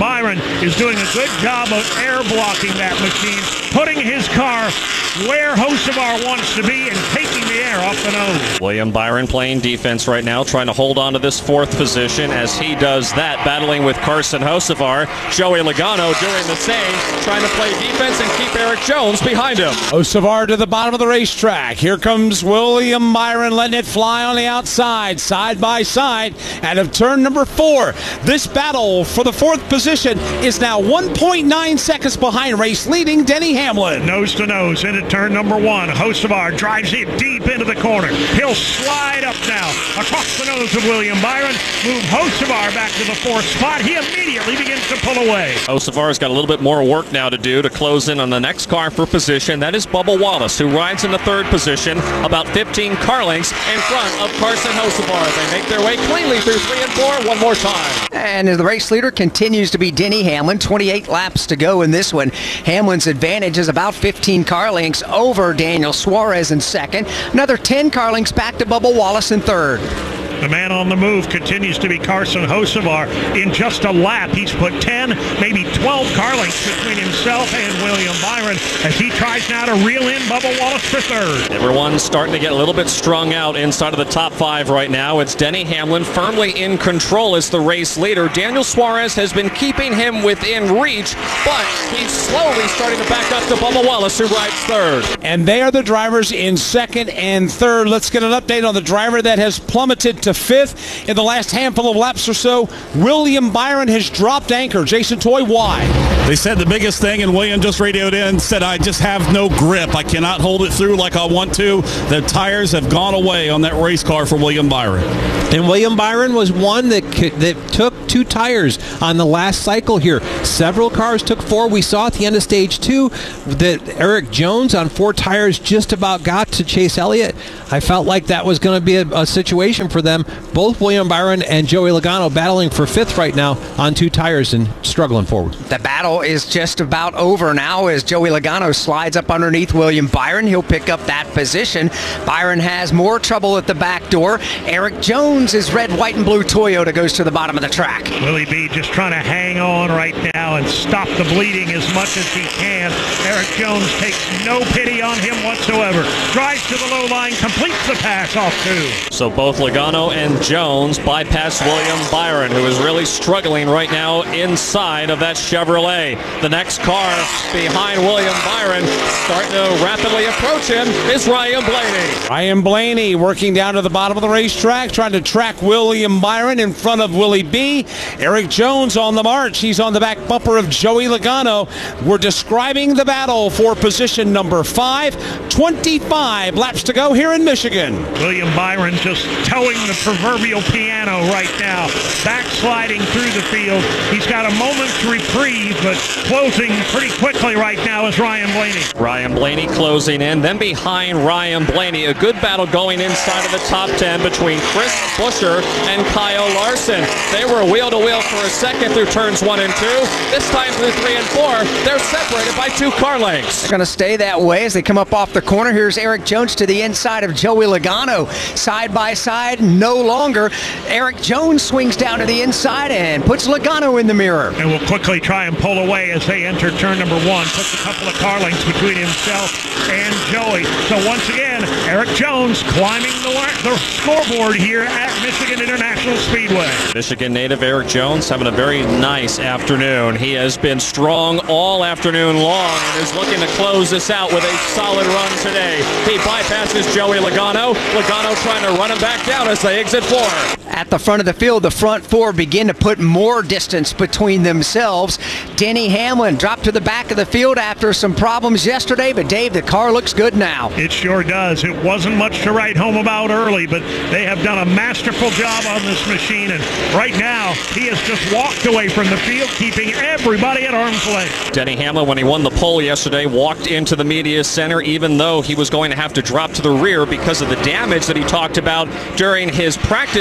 Speaker 18: is doing a good job of air blocking that machine, putting his car where Hocevar wants to be and taking the air off the nose.
Speaker 3: William Byron playing defense right now, trying to hold on to this fourth position as he does that, battling with Carson Hocevar. Joey Logano doing the same, trying to play defense and keep Eric Jones behind him.
Speaker 13: Hocevar to the bottom of the racetrack. Here comes William Byron letting it fly on the outside, side by side, out of turn number four. This battle for the fourth position is now one point nine seconds behind race leading Denny Hamlin.
Speaker 18: Nose to nose into turn number one. Hocevar drives it deep into the corner. He'll slide up now across the nose of William Byron, move Hocevar back to the fourth spot. He immediately begins to pull away.
Speaker 3: Hocevar's got a little bit more work now to do to close in on the next car for position. That is Bubba Wallace, who rides in the third position, about fifteen car lengths in front of Carson Hocevar. They make their way cleanly through three and four one more time.
Speaker 4: And the race leader continues to be Denny Hamlin. twenty-eight laps to go in this one. Hamlin's advantage is about fifteen car lengths over Daniel Suarez in second. Another ten car lengths back to Bubba Wallace in third.
Speaker 18: The man on the move continues to be Carson Hocevar. In just a lap, he's put ten, maybe twelve car lengths between himself and William Byron as he tries now to reel in Bubba Wallace for third.
Speaker 3: Everyone's starting to get a little bit strung out inside of the top five right now. It's Denny Hamlin firmly in control as the race leader. Daniel Suarez has been keeping him within reach, but he's slowly starting to back up to Bubba Wallace, who rides third.
Speaker 13: And they are the drivers in second and third. Let's get an update on the driver that has plummeted to fifth in the last handful of laps or so. William Byron has dropped anchor. Jason Toy, why?
Speaker 5: They said the biggest thing, and William just radioed in, said, I just have no grip. I cannot hold it through like I want to. The tires have gone away on that race car for William Byron.
Speaker 21: And William Byron was one that that took two tires on the last cycle here. Several cars took four. We saw at the end of stage two that Eric Jones on four tires just about got to Chase Elliott. I felt like that was going to be a, a situation for them. Both William Byron and Joey Logano battling for fifth right now on two tires and struggling forward.
Speaker 4: The battle is just about over now as Joey Logano slides up underneath William Byron. He'll pick up that position. Byron has more trouble at the back door. Eric Jones' red, white, and blue Toyota goes to the bottom of the track.
Speaker 18: Willie B just trying to hang on right now and stop the bleeding as much as he can. Eric Jones takes no pity on him whatsoever. Drives to the low line, completes the pass off two.
Speaker 3: So both Logano and Jones bypass William Byron, who is really struggling right now inside of that Chevrolet. The next car behind William Byron, starting to rapidly approach him, is Ryan Blaney.
Speaker 13: Ryan Blaney working down to the bottom of the racetrack, trying to track William Byron in front of Willie B. Eric Jones on the march. He's on the back bumper of Joey Logano. We're describing the battle for position number five. twenty-five laps to go here in Michigan.
Speaker 18: William Byron just towing the proverbial piano right now, backsliding through the field. He's got a moment's reprieve, but closing pretty quickly right now is Ryan Blaney.
Speaker 3: Ryan Blaney closing in, then behind Ryan Blaney, a good battle going inside of the top ten between Chris Buescher and Kyle Larson. They were wheel to wheel for a second through turns one and two. This time through three and four, they're separated by two car lengths.
Speaker 4: They're going to stay that way as they come up off the corner. Here's Eric Jones to the inside of Joey Logano. Side by side, no longer. Eric Jones swings down to the inside and puts Logano in the mirror.
Speaker 18: And will quickly try and pull away as they enter turn number one. Puts a couple of car lengths between himself and Joey. So once again, Eric Jones climbing the, the scoreboard here at Michigan International Speedway.
Speaker 3: Michigan native Eric Jones having a very nice afternoon. He has been strong all afternoon long and is looking to close this out with a solid run today. He bypasses Joey Logano. Logano trying to run him back down as they exit four.
Speaker 4: At the front of the field, the front four begin to put more distance between themselves. Denny Hamlin dropped to the back of the field after some problems yesterday, but Dave, the car looks good now.
Speaker 18: It sure does. It wasn't much to write home about early, but they have done a masterful job on this machine, and right now he has just walked away from the field, keeping everybody at arm's length.
Speaker 3: Denny Hamlin, when he won the pole yesterday, walked into the media center, even though he was going to have to drop to the rear because of the damage that he talked about during his practice run.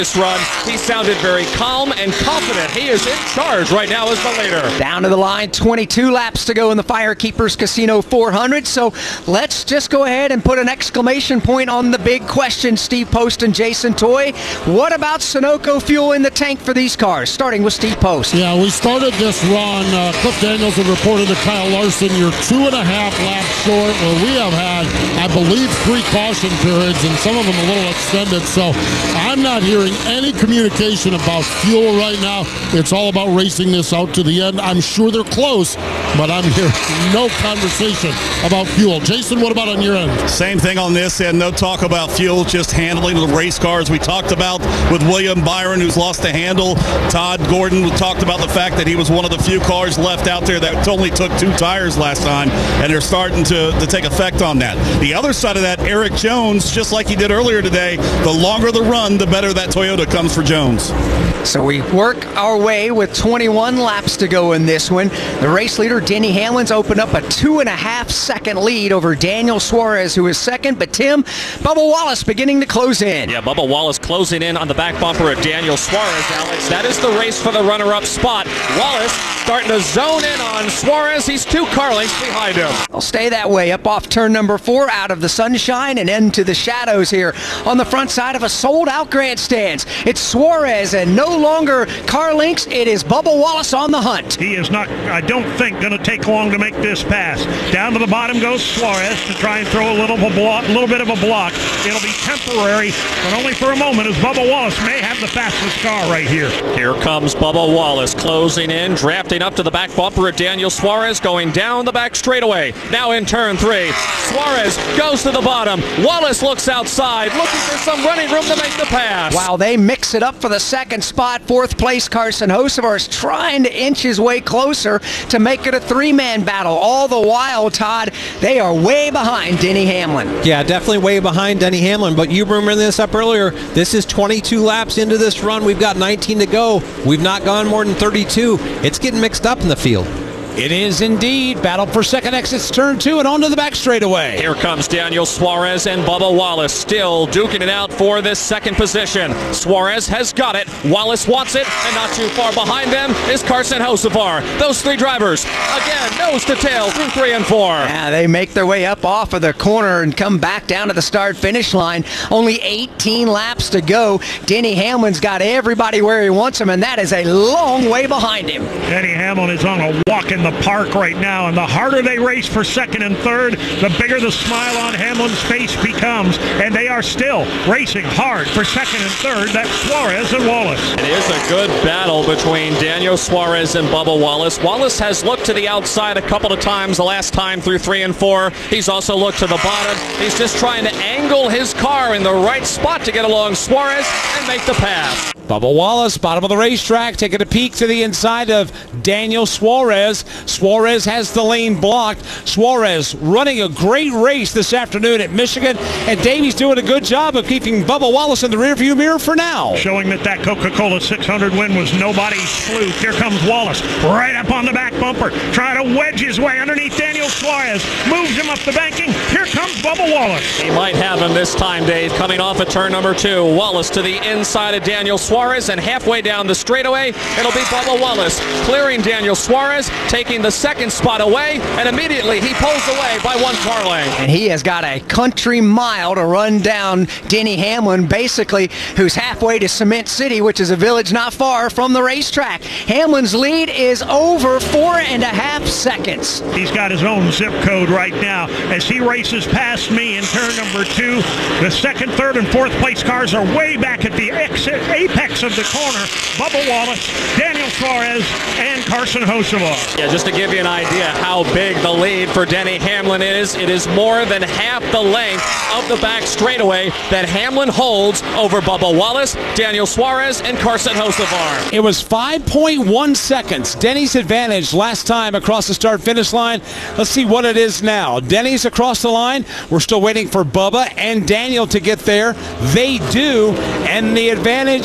Speaker 3: He sounded very calm and confident. He is in charge right now as the leader.
Speaker 4: Down to the line, twenty-two laps to go in the Firekeepers Casino four hundred. So let's just go ahead and put an exclamation point on the big question, Steve Post and Jason Toy. What about Sunoco fuel in the tank for these cars? Starting with Steve Post.
Speaker 12: Yeah, we started this run. Uh, Cliff Daniels had reported to Kyle Larson, you're two and a half laps short, where we have had, I believe, three caution periods, and some of them a little extended. So I'm not hearing any communication about fuel right now. It's all about racing this out to the end. I'm sure they're close, but I'm hearing no conversation about fuel. Jason, what about on your end?
Speaker 5: Same thing on this end. No talk about fuel, just handling the race cars. We talked about with William Byron, who's lost the handle. Todd Gordon talked about the fact that he was one of the few cars left out there that only took two tires last time, and they're starting to, to take effect on that. The other side of that, Eric Jones, just like he did earlier today, the longer the run, the better that Toyota comes for Jones.
Speaker 4: So we work our way with twenty-one laps to go in this one. The race leader, Denny Hamlin's opened up a two and a half second lead over Daniel Suarez, who is second. But Tim, Bubba Wallace beginning to close in.
Speaker 3: Yeah, Bubba Wallace closing in on the back bumper of Daniel Suarez, Alex. That is the race for the runner-up spot. Wallace starting to zone in on Suarez. He's two car lengths behind him.
Speaker 4: I'll stay that way up off turn number four, out of the sunshine and into the shadows here on the front side of a sold-out grandstands. It's Suarez and no longer car links. It is Bubba Wallace on the hunt.
Speaker 18: He is not, I don't think, going to take long to make this pass. Down to the bottom goes Suarez to try and throw a little, of a block, little bit of a block. It'll be temporary, but only for a moment, as Bubba Wallace may have the fastest car right here.
Speaker 3: Here comes Bubba Wallace closing in, drafting up to the back bumper of Daniel Suarez, going down the back straightaway. Now in turn three, Suarez goes to the bottom. Wallace looks outside, looking for some running room to make the pass.
Speaker 4: Wow, they mix it up for the second spot. Fourth place, Carson Hocevar is trying to inch his way closer to make it a three-man battle. All the while, Todd, they are way behind Denny Hamlin.
Speaker 21: Yeah, definitely way behind Denny Hamlin, but you remember this up earlier. This is twenty-two laps into this run. We've got nineteen to go. We've not gone more than thirty-two. It's getting mixed up in the field.
Speaker 13: It is indeed. Battle for second exits, turn two, and onto the back straightaway.
Speaker 3: Here comes Daniel Suarez and Bubba Wallace still duking it out for this second position. Suarez has got it. Wallace wants it, and not too far behind them is Carson Hocevar. Those three drivers, again, nose to tail through three and four.
Speaker 4: Yeah, they make their way up off of the corner and come back down to the start-finish line. Only eighteen laps to go. Denny Hamlin's got everybody where he wants them, and that is a long way behind him.
Speaker 18: Denny Hamlin is on a walk in the park right now, and the harder they race for second and third, the bigger the smile on Hamlin's face becomes, and they are still racing hard for second and third. That's Suarez and Wallace.
Speaker 3: It is a good battle between Daniel Suarez and Bubba Wallace. Wallace has looked to the outside a couple of times the last time through three and four. He's also looked to the bottom. He's just trying to angle his car in the right spot to get along Suarez and make the pass.
Speaker 13: Bubba Wallace, bottom of the racetrack, taking a peek to the inside of Daniel Suarez. Suarez has the lane blocked. Suarez running a great race this afternoon at Michigan, and Davies doing a good job of keeping Bubba Wallace in the rearview mirror for now.
Speaker 18: Showing that that Coca-Cola six hundred win was nobody's fluke. Here comes Wallace, right up on the back bumper, trying to wedge his way underneath Daniel Suarez. Moves him up the banking. Here comes Bubba Wallace.
Speaker 3: He might have him this time, Dave, coming off of turn number two. Wallace to the inside of Daniel Suarez, and halfway down the straightaway, it'll be Bubba Wallace clearing Daniel Suarez, taking the second spot away, and immediately he pulls away by one car length.
Speaker 4: And he has got a country mile to run down Denny Hamlin, basically, who's halfway to Cement City, which is a village not far from the racetrack. Hamlin's lead is over four and a half seconds.
Speaker 18: He's got his own zip code right now as he races past me in turn number two. The second, third, and fourth place cars are way back at the exit, apex of the corner. Bubba Wallace, Daniel Suarez, and Carson Hocevar.
Speaker 3: Yeah, just to give you an idea how big the lead for Denny Hamlin is, it is more than half the length of the back straightaway that Hamlin holds over Bubba Wallace, Daniel Suarez, and Carson Hocevar.
Speaker 13: It was five point one seconds. Denny's advantage last time across the start-finish line. Let's see what it is now. Denny's across the line. We're still waiting for Bubba and Daniel to get there. They do, and the advantage for Denny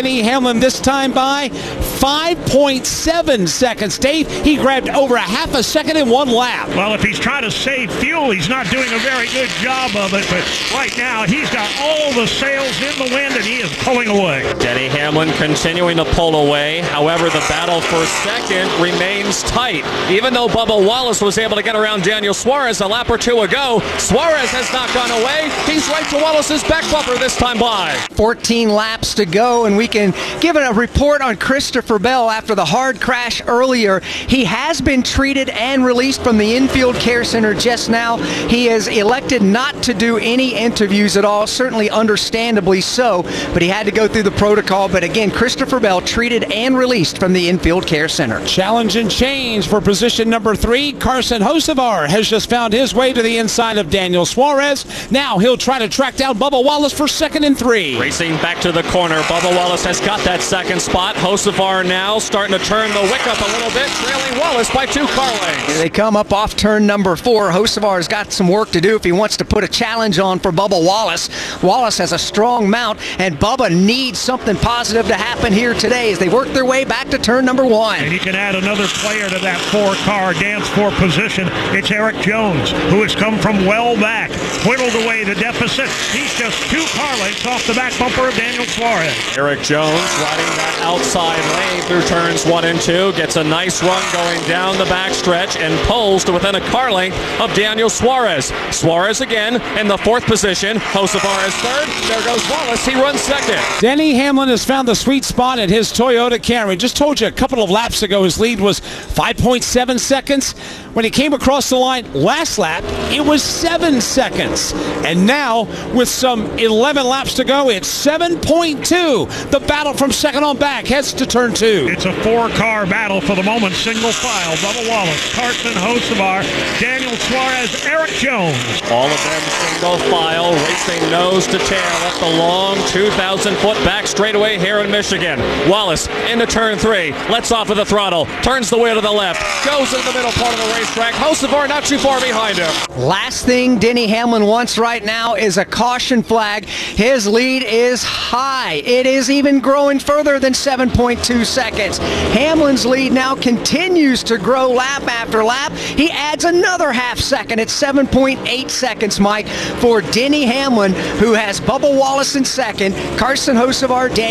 Speaker 13: Denny Hamlin this time by five point seven seconds. Dave, he grabbed over a half a second in one lap.
Speaker 18: Well, if he's trying to save fuel, he's not doing a very good job of it. But right now, he's got all the sails in the wind, and he is pulling away.
Speaker 3: Denny Hamlin continuing to pull away. However, the battle for second remains tight. Even though Bubba Wallace was able to get around Daniel Suarez a lap or two ago, Suarez has not gone away. He's right to Wallace's back bumper this time by.
Speaker 4: fourteen laps to go, and we can give it a report on Christopher Bell after the hard crash earlier. He has been treated and released from the infield care center just now. He has elected not to do any interviews at all, certainly understandably so, but he had to go through the protocol. But again, Christopher Bell treated and released from the infield care center.
Speaker 13: Challenge and change for position number three. Carson Hocevar has just found his way to the inside of Daniel Suarez. Now he'll try to track down Bubba Wallace for second and three.
Speaker 3: Racing back to the corner. Bubba Wallace has got that second spot. Hocevar now starting to turn the wick up a little bit, trailing Wallace by two car lengths.
Speaker 4: Here they come up off turn number four. Hocevar's got some work to do if he wants to put a challenge on for Bubba Wallace. Wallace has a strong mount, and Bubba needs something positive to happen here today as they work their way back to turn number one.
Speaker 18: And you can add another player to that four-car dance floor position. It's Eric Jones, who has come from well back, whittled away the deficit. He's just two car lengths off the back bumper of Daniel Suarez.
Speaker 3: Eric Jones riding that outside lane through turns one and two, gets a nice run going down the backstretch and pulls to within a car length of Daniel Suarez. Suarez again in the fourth position. Hocevar is third. There goes Wallace. He runs second.
Speaker 13: Denny Hamlin has found the sweet spot at his Toyota Camry. Just told you a couple of laps ago his lead was five point seven seconds. When he came across the line last lap, it was seven seconds. And now, with some eleven laps to go, it's seven point two. The battle from second on back heads to turn two.
Speaker 18: It's a four-car battle for the moment, single file. Bubba Wallace, Carson Hocevar, Daniel Suarez, Eric Jones.
Speaker 3: All of them single file, racing nose to tail up the long two thousand foot back straightaway here in Michigan. Wallace into turn three, lets off of the throttle, turns the wheel to the left, goes in the middle part of the racetrack. Hocevar not too far behind him.
Speaker 4: Last thing Denny Hamlin wants right now is a caution flag. His lead is high. It is even growing further than seven point two seconds. Hamlin's lead now continues to grow lap after lap. He adds another half second at seven point eight seconds, Mike, for Denny Hamlin, who has Bubba Wallace in second, Carson Hocevar, Daniel